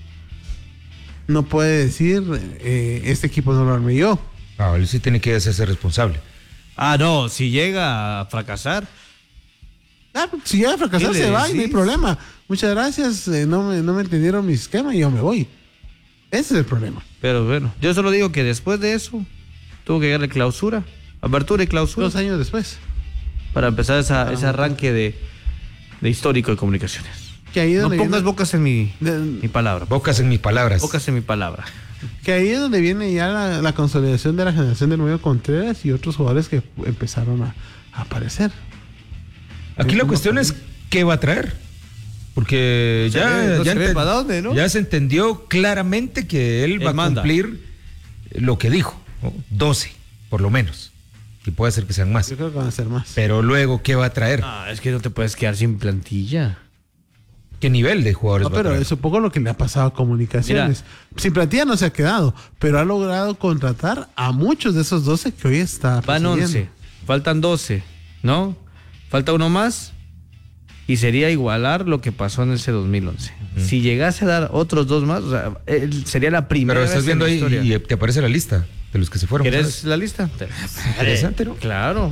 No puede decir, eh, este equipo no lo armé yo. Ah, él sí tiene que hacerse responsable. Ah, no, si llega a fracasar. Ah, si llega a fracasar, ¿Qué le se va y no hay decís? problema. Muchas gracias, eh, no, me, no me entendieron mi esquema y yo me voy. Ese es el problema. Pero bueno, yo solo digo que después de eso tuvo que llegar la clausura, apertura y clausura, Dos años después. para empezar esa, ese arranque de, de histórico de comunicaciones. Que ahí es No donde pongas viene- bocas en mi, de- mi palabra. Bocas en mis palabras. Bocas en mi palabra. Que ahí es donde viene ya la, la consolidación de la generación de Nuevo Contreras y otros jugadores que empezaron a, a aparecer. Aquí la cuestión es qué va a traer. Porque Se ya, ve, no ya, se ve enten- para dónde, ¿no? ya se entendió claramente que él, Él va a manda. cumplir lo que dijo, ¿no? doce, por lo menos. Y puede ser que sean más. Yo creo que van a ser más. Pero luego, ¿qué va a traer? Ah, es que no te puedes quedar sin plantilla. ¿Qué nivel de jugadores No, va a pero traer? es un poco lo que le ha pasado a Comunicaciones. Sin plantilla no se ha quedado, pero ha logrado contratar a muchos de esos doce que hoy está Van presidiendo. once, faltan doce, ¿no? Falta uno más y sería igualar lo que pasó en ese dos mil once. Si llegase a dar otros dos más, o sea, él- sería la primera Pero estás vez viendo en la ahí historia. y te aparece la lista de los que se fueron. ¿Quieres ¿sabes? la lista? Interesante, ¿no? Claro.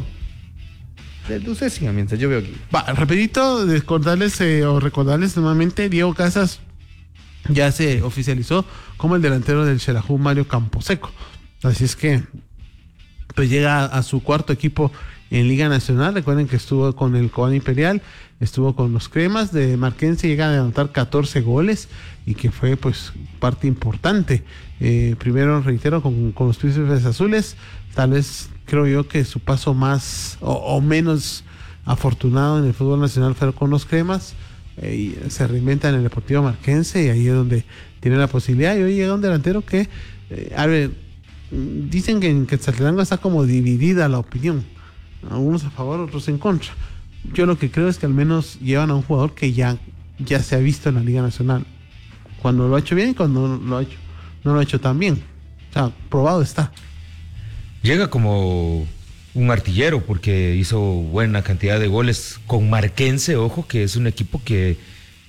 Ustedes sigan mientras yo veo aquí. Va, rapidito, recordarles eh, o recordarles nuevamente, Diego Casas ya se oficializó como el delantero del Xelajú Mario Camposeco. Así es que pues llega a, a su cuarto equipo en Liga Nacional. Recuerden que estuvo con el Cobán Imperial, estuvo con los Cremas de Marquense, llega a anotar catorce goles y que fue pues parte importante. Eh, primero, reitero, con, con los Príncipes Azules, tal vez creo yo que su paso más o, o menos afortunado en el fútbol nacional fue con los Cremas. Eh, y se reinventa en el Deportivo Marquense y ahí es donde tiene la posibilidad. Y hoy llega un delantero que, eh, a ver, mm, dicen que en Quetzaltenango está como dividida la opinión, algunos a favor, otros en contra. Yo lo que creo es que al menos llevan a un jugador que ya, ya se ha visto en la Liga Nacional, cuando lo ha hecho bien y cuando no lo ha hecho, no lo ha hecho tan bien. O sea, probado está. Llega como un artillero porque hizo buena cantidad de goles con Marquense, ojo, que es un equipo que,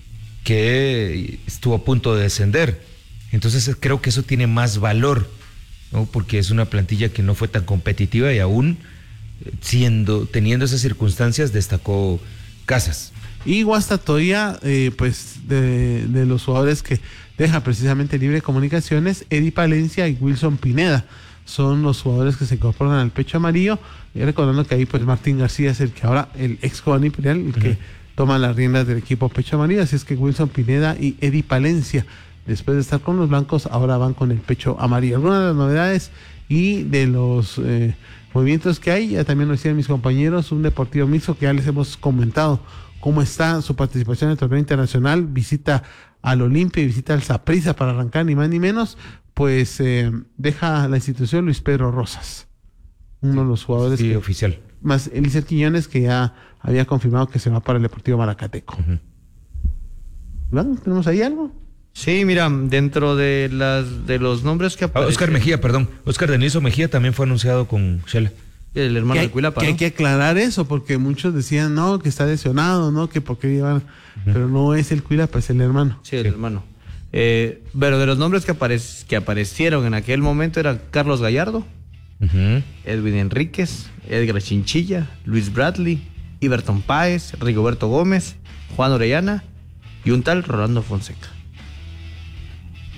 que estuvo a punto de descender. Entonces creo que eso tiene más valor, ¿no? Porque es una plantilla que no fue tan competitiva y aún siendo, teniendo esas circunstancias destacó Casas. Y Guastatoya, eh, pues de, de los jugadores que deja precisamente libre comunicaciones, Eddie Palencia y Wilson Pineda son los jugadores que se incorporan al pecho amarillo. Y recordando que ahí pues Martín García es el que ahora, el ex Cobán Imperial, el que toma las riendas del equipo pecho amarillo. Así es que Wilson Pineda y Eddie Palencia, después de estar con los blancos, ahora van con el pecho amarillo. Algunas de las novedades y de los eh, movimientos que hay, ya también lo decían mis compañeros, un Deportivo Mixto que ya les hemos comentado cómo está su participación en el torneo internacional, visita al Olimpia y visita al Saprissa para arrancar ni más ni menos, pues eh, deja la institución Luis Pedro Rosas, uno de los jugadores Sí, que, oficial. más Eliezer Quiñones, que ya había confirmado que se va para el Deportivo Maracateco. Ujú. ¿Iván, tenemos ahí algo? Sí, mira, dentro de las de los nombres que Ah, aparecen. Oscar Mejía, perdón. Oscar Deniso Mejía también fue anunciado con Shela. El hermano que, de hay, Cuilapa, que ¿no? hay que aclarar eso, porque muchos decían, no, que está lesionado, no, que por qué llevan, pero no es el Cuilapa, es el hermano. Sí, el hermano. Eh, pero de los nombres que, aparec- que aparecieron en aquel momento eran Carlos Gallardo, Ujú. Edwin Enríquez, Edgar Chinchilla, Luis Bradley, Iberton Páez, Rigoberto Gómez, Juan Orellana y un tal Rolando Fonseca.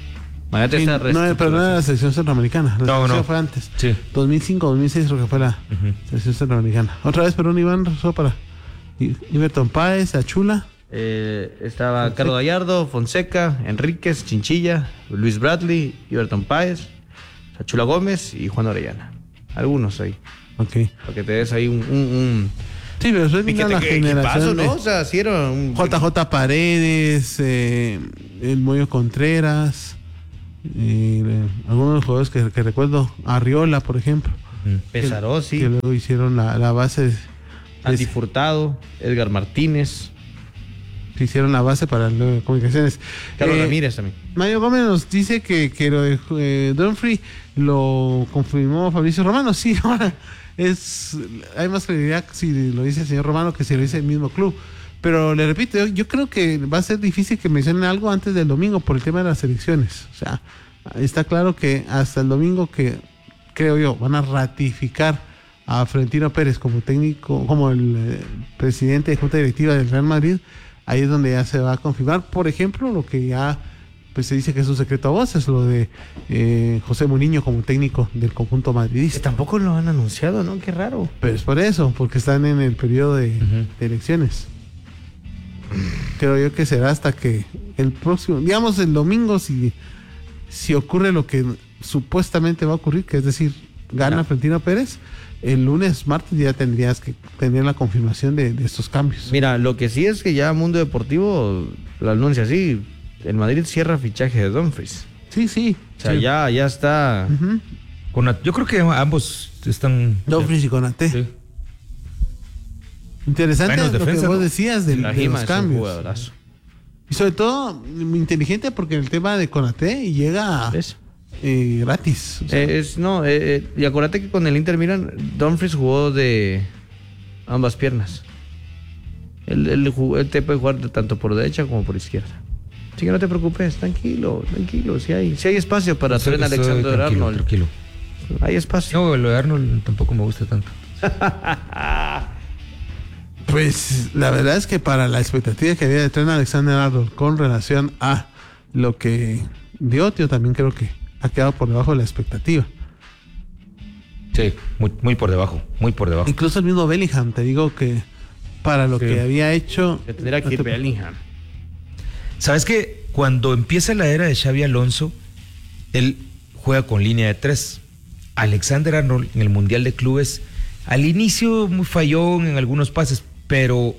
Imagínate Sí, esa no, pero no era la reestructuración. selección centroamericana. La No, selección no. fue antes. Sí. dos mil cinco, dos mil seis creo que fue la Ujú. selección centroamericana. Otra vez, perdón, Iván, solo para I- Iberton Páez, Achula. Eh, estaba Carlos Gallardo, Fonseca, Enríquez, Chinchilla, Luis Bradley, Iberton Páez, Achula Gómez y Juan Orellana. Algunos ahí. Ok. Para que te des ahí un... un, un Sí, pero eso es piquete la que- generación equipazo, de ¿no? O sea, sí era un... J J Paredes, eh, el Moyo Contreras, eh, algunos de los jugadores que, que recuerdo, Arriola, por ejemplo, Ujú. Pesaró, sí. que luego hicieron la, la base, de- Andy Furtado, Edgar Martínez, que hicieron la base para las comunicaciones. Carlos Eh, Ramírez también. Mario Gómez nos dice que, que lo de eh, Dumfries lo confirmó Fabricio Romano. Sí, ahora es hay más credibilidad si lo dice el señor Romano que si lo dice el mismo club. Pero le repito, yo, yo creo que va a ser difícil que mencionen algo antes del domingo por el tema de las elecciones. O sea, está claro que hasta el domingo que creo yo van a ratificar a Florentino Pérez como técnico, como el eh, presidente de Junta Directiva del Real Madrid. Ahí es donde ya se va a confirmar, por ejemplo, lo que ya pues se dice que es un secreto a voces, lo de eh, José Mourinho como técnico del conjunto Que madridista. tampoco lo han anunciado, ¿no? Qué raro. Pero es por eso, porque están en el periodo de, Ujú. de elecciones. Creo yo que será hasta que el próximo, digamos el domingo, si, si ocurre lo que supuestamente va a ocurrir, que es decir, gana Ya. Florentino Pérez, el lunes, martes ya tendrías que tener la confirmación de, de estos cambios. Mira, lo que sí es que ya Mundo Deportivo lo anuncia así. El Madrid cierra fichaje de Dumfries. Sí, sí. O sea, Sí. ya, ya está. Ujú. Con- yo creo que ambos están. Dumfries y Konaté. Sí. Interesante Buenos lo que defensas, vos ¿no? decías del- La de, Jima los es un cambios. jugadorazo. Y sobre todo, muy inteligente porque el tema de Konaté llega ¿Ves? eh, gratis. O sea, Eh, es, no, eh, eh, y acuérdate que con el Inter Milan, Dumfries jugó de ambas piernas. Él, él jugó- él te puede jugar de tanto por derecha como por izquierda. Así que no te preocupes, tranquilo, tranquilo. Si hay, si hay espacio para Estoy- Trent estoy Alexander tranquilo, Arnold, tranquilo. hay espacio. No, lo de Arnold tampoco me gusta tanto. pues la verdad es que para la expectativa que había de Trent Alexander-Arnold con relación a lo que dio, yo también creo que ha quedado por debajo de la expectativa. Sí, muy, muy por debajo, muy por debajo. Incluso el mismo Bellingham, te digo que para lo Sí. que había hecho... Que tendría que ir Bellingham. ¿Sabes qué? Cuando empieza la era de Xavi Alonso, él juega con línea de tres. Alexander Arnold en el Mundial de Clubes, al inicio muy fallón en algunos pases, pero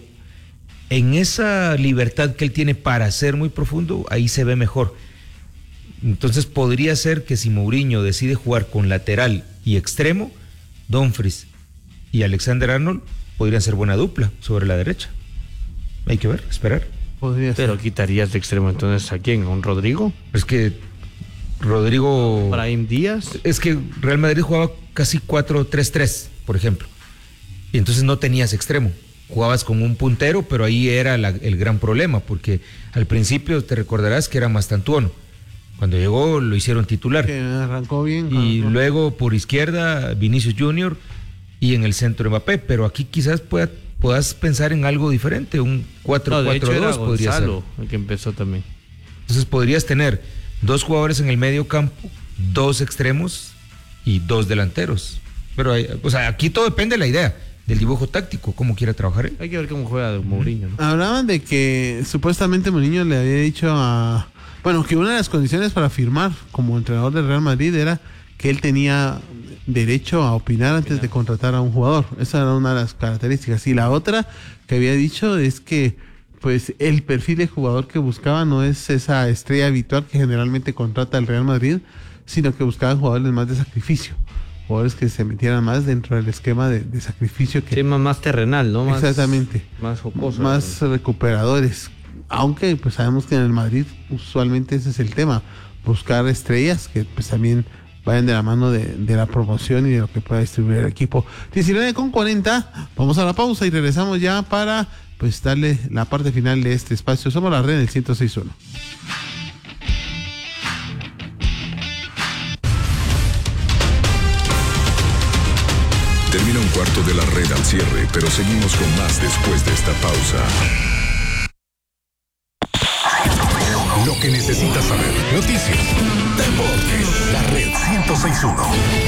en esa libertad que él tiene para ser muy profundo, ahí se ve mejor. Entonces podría ser que si Mourinho decide jugar con lateral y extremo, Dumfries y Alexander Arnold podrían ser buena dupla sobre la derecha. Hay que ver, esperar. Podría ser. Pero quitarías de extremo entonces a quién, a un Rodrigo, Es que Rodrigo... Brahim Díaz. Es que Real Madrid jugaba casi cuatro tres tres, por ejemplo. Y entonces no tenías extremo. Jugabas con un puntero, pero ahí era la- el gran problema, porque al principio te recordarás que era Mastantuono. Cuando llegó lo hicieron titular. Que arrancó bien. Y arrancó. luego por izquierda Vinicius Junior y en el centro Mbappé. Pero aquí quizás pueda, puedas pensar en algo diferente. Un cuatro No, de cuatro hecho era dos podría ser. Gonzalo el que empezó también. Entonces podrías tener dos jugadores en el medio campo, dos extremos y dos delanteros. Pero, hay- o sea, aquí todo depende de la idea, del dibujo táctico, cómo quiera trabajar él. Hay que ver cómo juega Mourinho, ¿no? Hablaban de que supuestamente Mourinho le había dicho a... Bueno, que una de las condiciones para firmar como entrenador del Real Madrid era que él tenía derecho a opinar antes de contratar a un jugador. Esa era una de las características. Y la otra que había dicho es que pues el perfil de jugador que buscaba no es esa estrella habitual que generalmente contrata el Real Madrid, sino que buscaba jugadores más de sacrificio. Jugadores que se metieran más dentro del esquema de, de sacrificio que... Sí, más, más terrenal, ¿no? Más, Exactamente. Más jocoso. Más recuperadores. Aunque pues sabemos que en el Madrid usualmente ese es el tema, buscar estrellas que pues también vayan de la mano de, de la promoción y de lo que pueda distribuir el equipo. diecinueve con cuarenta, vamos a la pausa y regresamos ya para pues darle la parte final de este espacio. Somos la red del ciento seis punto uno. Termina un cuarto de la red al cierre, pero seguimos con más después de esta pausa. Lo que necesitas saber. Noticias, uno.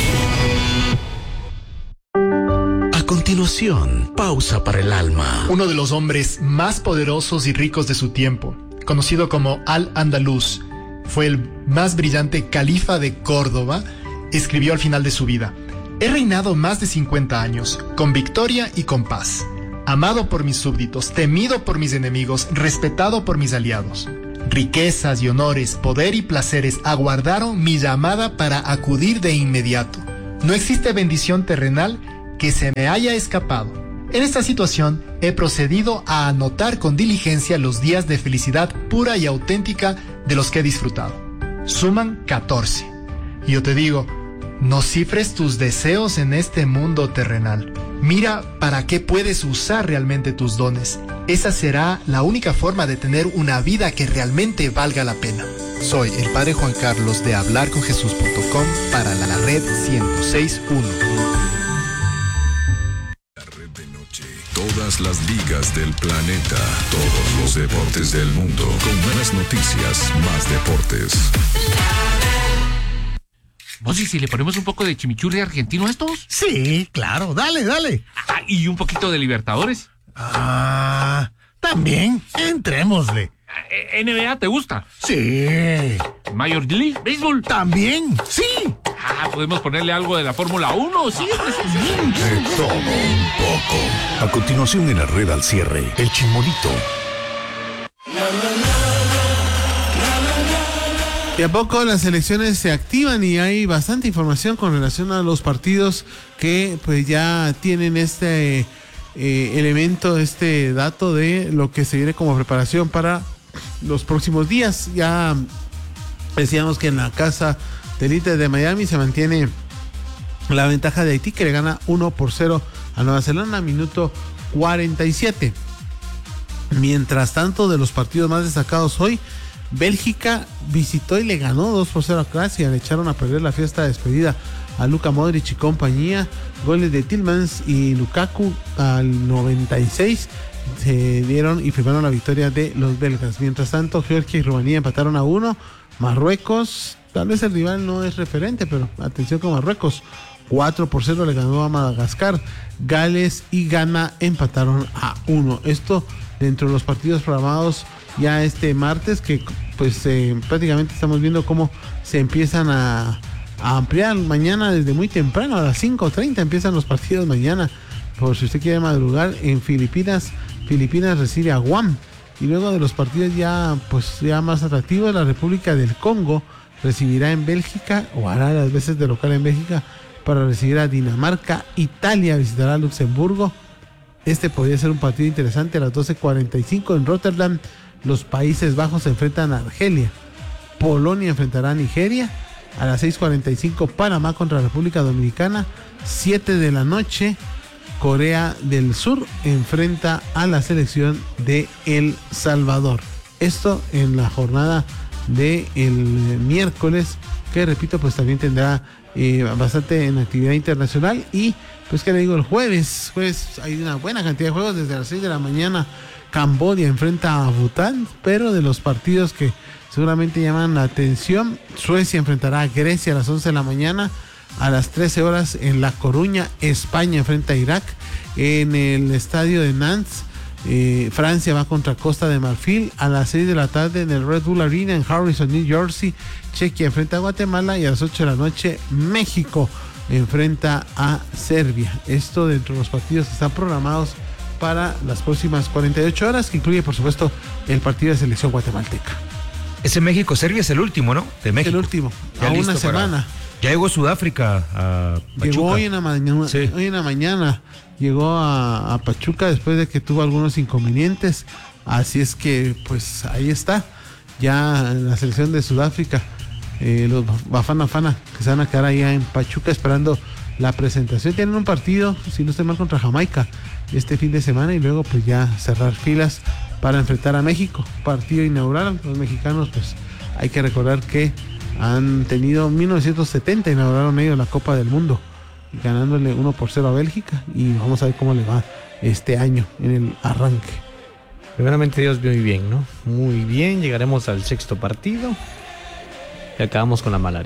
A continuación, pausa para el alma. Uno de los hombres más poderosos y ricos de su tiempo, conocido como Al-Andalus, fue el más brillante califa de Córdoba, escribió al final de su vida: he reinado más de cincuenta años, con victoria y con paz, amado por mis súbditos, temido por mis enemigos, respetado por mis aliados. Riquezas y honores, poder y placeres aguardaron mi llamada para acudir de inmediato. No existe bendición terrenal que se me haya escapado. En esta situación he procedido a anotar con diligencia los días de felicidad pura y auténtica de los que he disfrutado. Suman catorce. Y yo te digo, no cifres tus deseos en este mundo terrenal. Mira para qué puedes usar realmente tus dones. Esa será la única forma de tener una vida que realmente valga la pena. Soy el Padre Juan Carlos de hablar con jesús punto com para la red ciento seis punto uno. La red de noche. Todas las ligas del planeta. Todos los deportes del mundo. Con más noticias, más deportes. ¿Vos y si le ponemos un poco de chimichurri argentino a estos? Sí, claro, dale, dale. Ah, y un poquito de Libertadores. Ah, también, entrémosle. ¿N B A te gusta? Sí. ¿Major League Baseball? También, sí. Ah, ¿podemos ponerle algo de la Fórmula uno? Sí, sí, sí. De todo un poco. A continuación en la red al cierre, el Chimolito. Y a poco las elecciones se activan y hay bastante información con relación a los partidos que pues ya tienen este eh, elemento, este dato de lo que se viene como preparación para los próximos días. Ya decíamos que en la casa del Inter de Miami se mantiene la ventaja de Haití, que le gana uno por cero a Nueva Zelanda, minuto cuarenta y siete. Mientras tanto, de los partidos más destacados hoy, Bélgica visitó y le ganó dos por cero a Croacia. Le echaron a perder la fiesta de despedida a Luka Modric y compañía. Goles de Tielemans y Lukaku al noventa y seis se dieron y firmaron la victoria de los belgas. Mientras tanto, Georgia y Rumanía empataron a uno. Marruecos, tal vez el rival no es referente, pero atención con Marruecos, cuatro por cero le ganó a Madagascar. Gales y Ghana empataron a uno. Esto dentro de los partidos programados ya este martes, que pues eh, prácticamente estamos viendo cómo se empiezan a, a ampliar mañana desde muy temprano, a las cinco treinta empiezan los partidos mañana, por si usted quiere madrugar. En Filipinas, Filipinas recibe a Guam, y luego de los partidos ya pues ya más atractivos, la República del Congo recibirá en Bélgica, o hará las veces de local en Bélgica para recibir a Dinamarca. Italia visitará a Luxemburgo. Este podría ser un partido interesante. A las doce cuarenta y cinco en Rotterdam, los Países Bajos se enfrentan a Argelia. Polonia enfrentará a Nigeria. A las seis cuarenta y cinco, Panamá contra República Dominicana. siete de la noche, Corea del Sur enfrenta a la selección de El Salvador. Esto en la jornada del miércoles, que repito, pues también tendrá eh, bastante en actividad internacional. Y pues que le digo, el jueves, jueves hay una buena cantidad de juegos. Desde las seis de la mañana, Camboya enfrenta a Bután, pero de los partidos que seguramente llaman la atención, Suecia enfrentará a Grecia a las once de la mañana. A las trece horas en La Coruña, España enfrenta a Irak. En el estadio de Nantes, eh, Francia va contra Costa de Marfil. A las seis de la tarde en el Red Bull Arena en Harrison, New Jersey, Chequia enfrenta a Guatemala. Y a las ocho de la noche, México enfrenta a Serbia. Esto dentro de los partidos que están programados para las próximas cuarenta y ocho horas, que incluye por supuesto el partido de selección guatemalteca. Ese México-Serbia es el último, ¿no? De México. El último, ya a una para... semana. Ya llegó Sudáfrica a Pachuca. Llegó hoy en la mañana, sí. hoy en la mañana llegó a, a Pachuca después de que tuvo algunos inconvenientes. Así es que pues ahí está ya la selección de Sudáfrica, eh, los Bafana Bafana, que se van a quedar allá en Pachuca esperando la presentación. Tienen un partido, si no estoy mal, contra Jamaica este fin de semana, y luego pues ya cerrar filas para enfrentar a México, partido inaugural. Los mexicanos, pues hay que recordar que han tenido mil novecientos setenta, inauguraron ellos la Copa del Mundo, ganándole uno por cero a Bélgica, y vamos a ver cómo le va este año en el arranque. Primeramente Dios, muy bien, ¿no? Muy bien, llegaremos al sexto partido y acabamos con la malaria.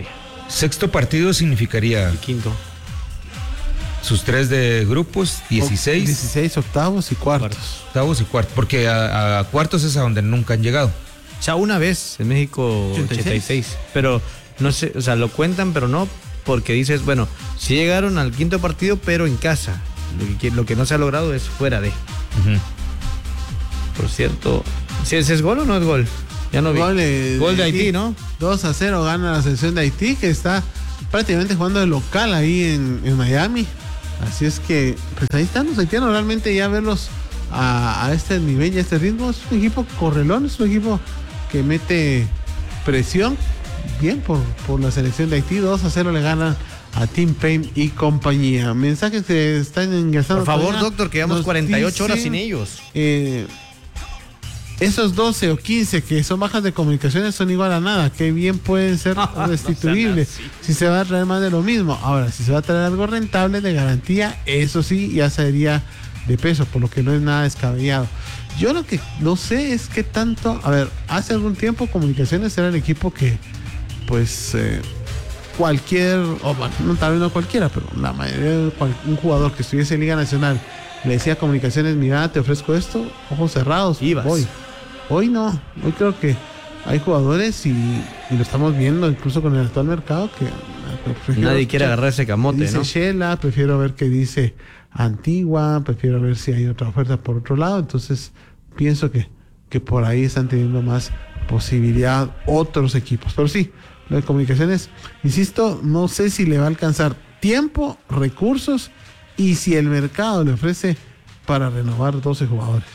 Sexto partido significaría El quinto. sus tres de grupos, dieciséis. dieciséis octavos y cuartos. Octavos y cuartos, porque a, a cuartos es a donde nunca han llegado. O sea, una vez en México ochenta y seis. ochenta y seis. Pero no sé, o sea, lo cuentan, pero no, porque dices, bueno, sí llegaron al quinto partido, pero en casa. Lo que, lo que no se ha logrado es fuera de. Ujú. Por cierto, ¿si ese es gol o no es gol? Ya no vi. Gol de, Gol de Haití, ¿no? dos a cero gana la selección de Haití, que está prácticamente jugando de local ahí en, en Miami. Así es que, pues ahí están los haitianos. Realmente ya verlos a, a este nivel y a este ritmo, es un equipo correlón, es un equipo que mete presión bien por, por la selección de Haití. dos a cero le gana a Tim Payne y compañía. Mensajes que están ingresando. Por favor, todavía. doctor, que llevamos Nos cuarenta y ocho horas dice, sin ellos. Eh, esos doce o quince que son bajas de comunicaciones son igual a nada, que bien pueden ser restituibles si se va a traer más de lo mismo. Ahora, si se va a traer algo rentable de garantía, eso sí ya sería de peso, por lo que no es nada descabellado. Yo lo que no sé es qué tanto, a ver, hace algún tiempo Comunicaciones era el equipo que, pues, eh, cualquier, o bueno, no, tal vez no cualquiera, pero la mayoría de cual, un jugador que estuviese en Liga Nacional le decía a Comunicaciones, mira, te ofrezco esto, ojos cerrados, Ibas. voy. Hoy no, hoy creo que hay jugadores y, y lo estamos viendo incluso con el actual mercado que eh, prefiero- Nadie quiere agarrar ese camote, dice ¿no? Shela, prefiero ver qué dice Antigua, prefiero ver si hay otra oferta por otro lado. Entonces pienso que, que por ahí están teniendo más posibilidad otros equipos. Pero sí, lo de Comunicaciones, insisto, no sé si le va a alcanzar tiempo, recursos y si el mercado le ofrece para renovar doce jugadores.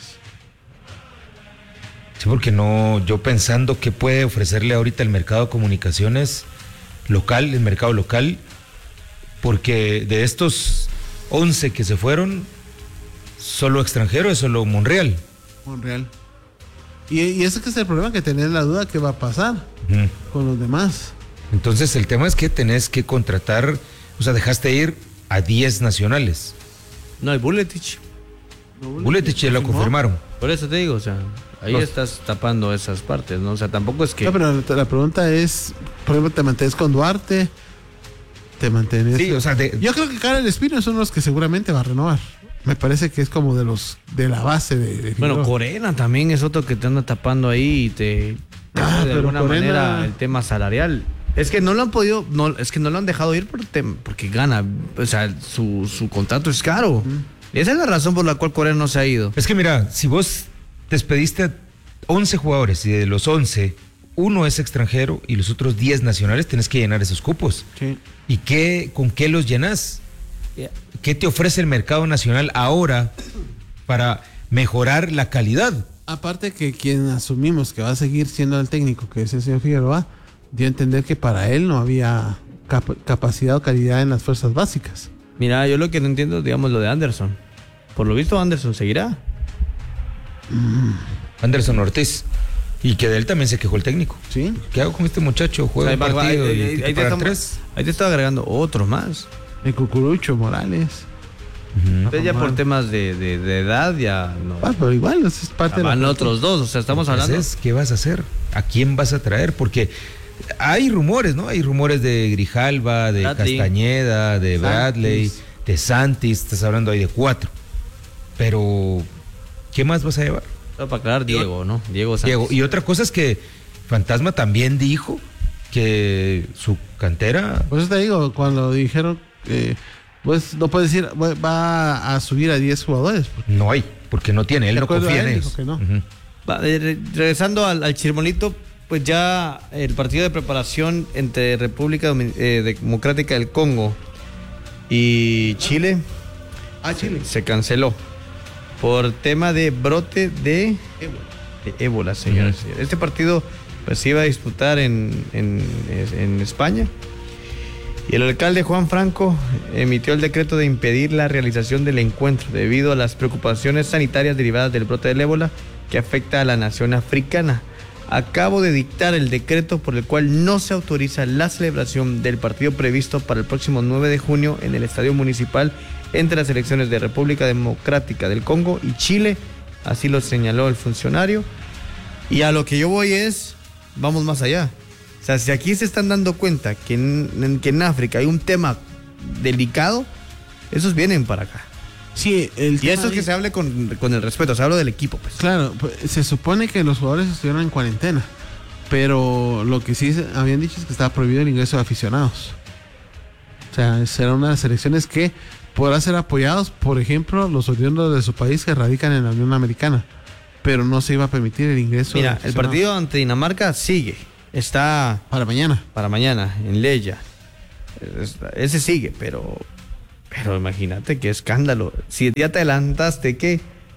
Sí, porque no, yo pensando qué puede ofrecerle ahorita el mercado de comunicaciones local, el mercado local, porque de estos once que se fueron, solo extranjero es solo Monreal. Monreal. Y, y ese que es el problema, que tenés la duda qué va a pasar Ujú. con los demás. Entonces el tema es que tenés que contratar, o sea, dejaste ir a diez nacionales. No, hay Buletich. Buletich ya lo confirmaron. Por eso te digo, o sea, ahí Los- estás tapando esas partes, ¿no? O sea, tampoco es que... No, pero la, la pregunta es, por ejemplo, ¿te mantienes con Duarte? ¿Te mantienes? Sí, o sea, de- Yo creo que Karel Espino es uno de los que seguramente va a renovar. Me parece que es como de los de la base de, de Bueno, Figueroa. Corena también es otro que te anda tapando ahí y te... te Ah, hace de pero alguna Corena- manera el tema salarial. Es que no lo han podido, no, es que no lo han dejado ir por tem- porque gana, o sea, su, su contrato es caro. Esa es la razón por la cual Corena no se ha ido. Es que mira, si vos despediste a once jugadores y de los once, uno es extranjero y los otros diez nacionales, tenés que llenar esos cupos. Sí. ¿Y qué, con qué los llenas? ¿Qué te ofrece el mercado nacional ahora para mejorar la calidad? Aparte que quien asumimos que va a seguir siendo el técnico, que es el señor Figueroa, dio a entender que para él no había cap- capacidad o calidad en las fuerzas básicas. Mira, yo lo que no entiendo es, digamos, lo de Anderson. Por lo visto, Anderson seguirá. Anderson Ortiz. Y que de él también se quejó el técnico. ¿Sí? ¿Qué hago con este muchacho? Juega Ahí un va- va- partido ahí- y ahí- tiene que ahí te pagar estamos- tres. ahí te estaba agregando otro más. El Cucurucho, Morales. Entonces ya Ajá. por temas de, de- de edad ya no. Ah, pero igual, eso es parte de la- Van otros dos, o sea, estamos hablando... Entonces, ¿qué vas a hacer? ¿A quién vas a traer? Porque hay rumores, ¿no? Hay rumores de Grijalva, de Bradley. Castañeda, de Santis. Bradley, de Santis, estás hablando ahí de cuatro. Pero, ¿qué más vas a llevar? Solo para aclarar, Diego, ¿no? Diego Santos. Diego, y otra cosa es que Fantasma también dijo que su cantera... Por eso te digo, cuando dijeron que pues no puedes decir va- va a subir a diez jugadores. No hay, porque no tiene, él De no acuerdo confía a en él, ellos. dijo que no. Ujú. Va, eh, re- regresando al, al chirmonito, pues ya el partido de preparación entre República Domin- eh, Democrática del Congo y Chile Ah, Chile. se canceló por tema de brote de, de ébola, señores. Ujú. Este partido pues se iba a disputar en, en, en España. Y el alcalde Juan Franco emitió el decreto de impedir la realización del encuentro debido a las preocupaciones sanitarias derivadas del brote del ébola que afecta a la nación africana. Acabo de dictar el decreto por el cual no se autoriza la celebración del partido previsto para el próximo nueve de junio en el Estadio Municipal entre las elecciones de República Democrática del Congo y Chile. Así lo señaló el funcionario. Y a lo que yo voy es, vamos más allá. O sea, si aquí se están dando cuenta que en, en- que en África hay un tema delicado, esos vienen para acá. Sí, el Y tema eso es que ahí- se hable con, con el respeto, se habla del equipo, pues. Claro, pues, se supone que los jugadores estuvieron en cuarentena, pero lo que sí se- habían dicho es que estaba prohibido el ingreso de aficionados. O sea, será una de las selecciones que podrá ser apoyados, por ejemplo, los oriundos de su país que radican en la Unión Americana, pero no se iba a permitir el ingreso. Mira, de el aficionados. partido ante Dinamarca sigue. Está Para mañana. para mañana, en Leya. Es- Ese sigue, pero. Pero imagínate qué escándalo. Si ya te adelantaste, ¿qué?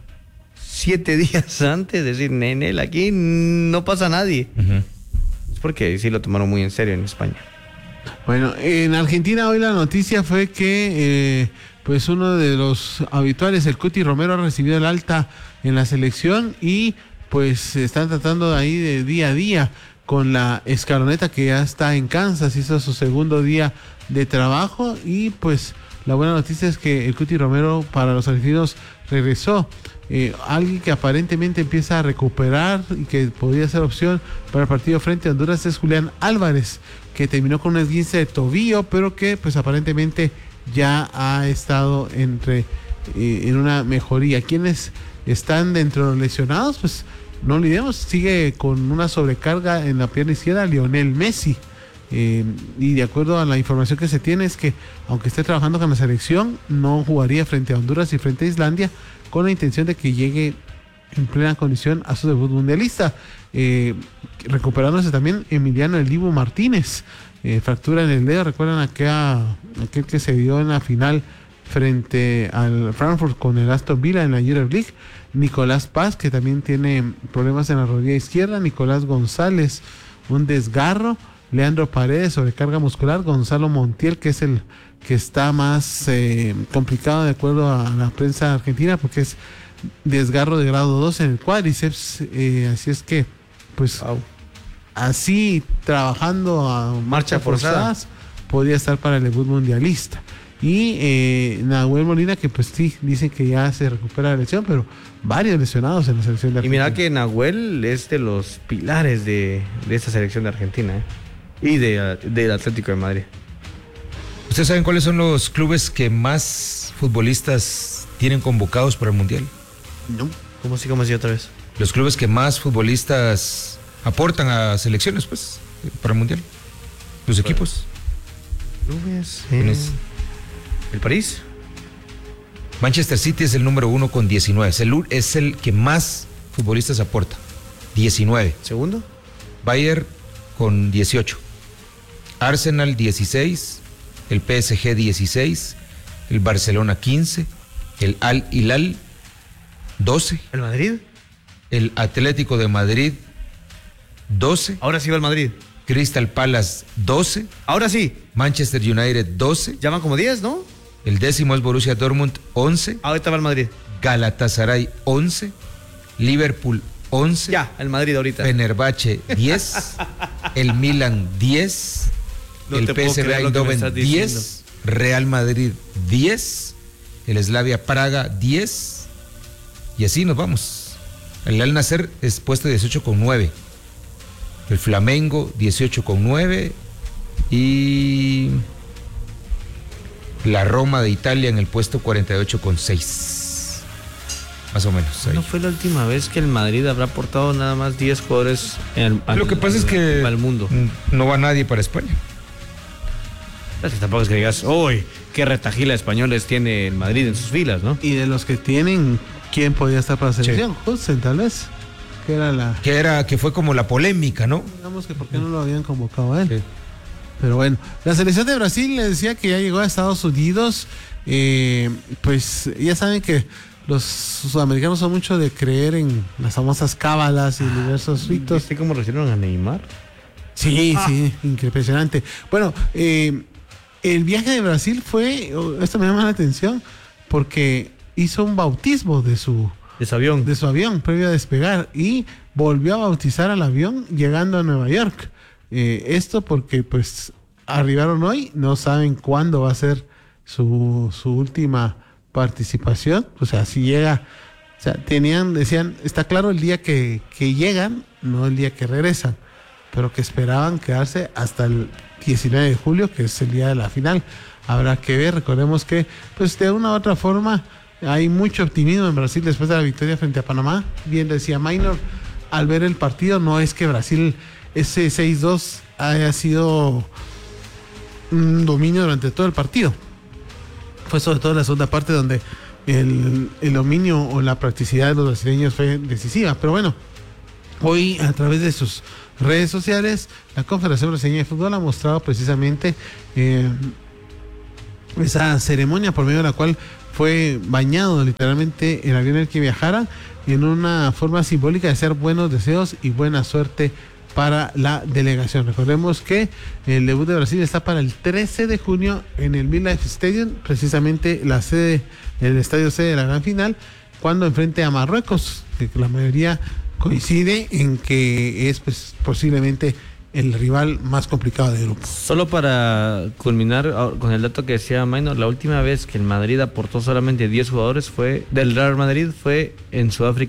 Siete días antes, decir, Nenel, aquí no pasa nadie. Ujú. Es porque sí lo tomaron muy en serio en España. Bueno, en Argentina hoy la noticia fue que eh, pues uno de los habituales, el Cuti Romero, ha recibido el alta en la selección y pues están tratando ahí de día a día con la escaloneta que ya está en Kansas, hizo su segundo día de trabajo y pues la buena noticia es que el Cuti Romero para los argentinos regresó. Eh, alguien que aparentemente empieza a recuperar y que podría ser opción para el partido frente a Honduras es Julián Álvarez, que terminó con un esguince de tobillo, pero que pues aparentemente ya ha estado entre eh, en una mejoría. Quienes están dentro de los lesionados, pues no olvidemos, sigue con una sobrecarga en la pierna izquierda Lionel Messi. Eh, y de acuerdo a la información que se tiene es que aunque esté trabajando con la selección, no jugaría frente a Honduras y frente a Islandia con la intención de que llegue en plena condición a su debut mundialista. Eh, recuperándose también Emiliano El Dibu Martínez, eh, fractura en el dedo. Recuerdan aquella, aquel que se dio en la final frente al Frankfurt con el Aston Villa en la Europe League. Nicolás Paz, que también tiene problemas en la rodilla izquierda. Nicolás González, un desgarro. Leandro Paredes, sobrecarga muscular. Gonzalo Montiel, que es el que está más eh, complicado de acuerdo a la prensa argentina, porque es desgarro de grado dos en el cuádriceps. Eh, así es que, pues, Wow. así trabajando a Marcha forzada. forzadas, podría estar para el debut mundialista. Y eh, Nahuel Molina, que pues sí, dicen que ya se recupera la lesión, pero varios lesionados en la selección de Y Argentina. mira que Nahuel es de los pilares de, de esta selección de Argentina, ¿eh? Y de, del Atlético de Madrid. ¿Ustedes saben cuáles son los clubes que más futbolistas tienen convocados para el Mundial? No. ¿Cómo así, cómo así otra vez? Los clubes que más futbolistas aportan a selecciones, pues, para el Mundial. Los equipos. Clubes. ¿Quién eh, es? ¿El París? Manchester City es el número uno con diecinueve. Es el, u- es el que más futbolistas aporta. diecinueve. ¿Segundo? Bayern con dieciocho. Arsenal dieciséis. El P S G dieciséis. El Barcelona quince. El Al Hilal doce. ¿El Madrid? El Atlético de Madrid doce. Ahora sí va el Madrid. Crystal Palace doce. Ahora sí. Manchester United doce. Ya van como diez, ¿no? El décimo es Borussia Dortmund once. Ahorita va el Madrid. Galatasaray once. Liverpool once. Ya, el Madrid ahorita. Fenerbahce diez. El Milan diez. No El te puedo P S V creer lo que me Eindhoven estás diciendo. diez. Real Madrid diez. El Slavia Praga diez. Y así nos vamos. El Al Nassr es puesto dieciocho con nueve. El Flamengo dieciocho con nueve. Y la Roma de Italia en el puesto cuarenta y ocho con seis. Más o menos. ahí. ¿No fue la última vez que el Madrid habrá aportado nada más diez jugadores en el, al, Lo que pasa es que al mundo? mm, no va nadie para España. Es que tampoco es que digas, uy, qué retajila de españoles tiene el Madrid en sus filas, ¿no? Y de los que tienen, ¿quién podría estar para la selección? Hudson, tal vez. Que era la. Que era, que fue como la polémica, ¿no? Digamos que por qué no lo habían convocado a él. Sí. Pero bueno, la selección de Brasil le decía que ya llegó a Estados Unidos. Eh, pues ya saben que los sudamericanos son mucho de creer en las famosas cábalas y diversos ritos. ¿Viste cómo recibieron a Neymar? Sí, sí, impresionante. Bueno, eh, el viaje de Brasil fue, oh, esto me llama la atención, porque hizo un bautismo de su, De su avión. de su avión previo a despegar y volvió a bautizar al avión llegando a Nueva York. Eh, esto porque pues arribaron hoy, no saben cuándo va a ser su, su última participación. O sea, si llega, o sea, tenían, decían, está claro el día que, que llegan, no el día que regresan. pero que esperaban quedarse hasta el diecinueve de julio, que es el día de la final. Habrá que ver, recordemos que pues de una u otra forma hay mucho optimismo en Brasil después de la victoria frente a Panamá. Bien decía Minor, al ver el partido, no es que Brasil ese seis dos haya sido un dominio durante todo el partido. Fue sobre todo en la segunda parte donde el, el dominio o la practicidad de los brasileños fue decisiva. Pero bueno, hoy a través de sus redes sociales, la Confederación Brasileña de Fútbol ha mostrado precisamente eh, esa ceremonia por medio de la cual fue bañado literalmente el avión en el que viajara, en una forma simbólica de hacer buenos deseos y buena suerte para la delegación. Recordemos que el debut de Brasil está para el trece de junio en el MetLife Stadium, precisamente la sede, el estadio sede de la gran final, cuando enfrente a Marruecos, que la mayoría coincide en que es pues posiblemente el rival más complicado del grupo. Solo para culminar con el dato que decía Minor, la última vez que el Madrid aportó solamente diez jugadores fue del Real Madrid fue en Sudáfrica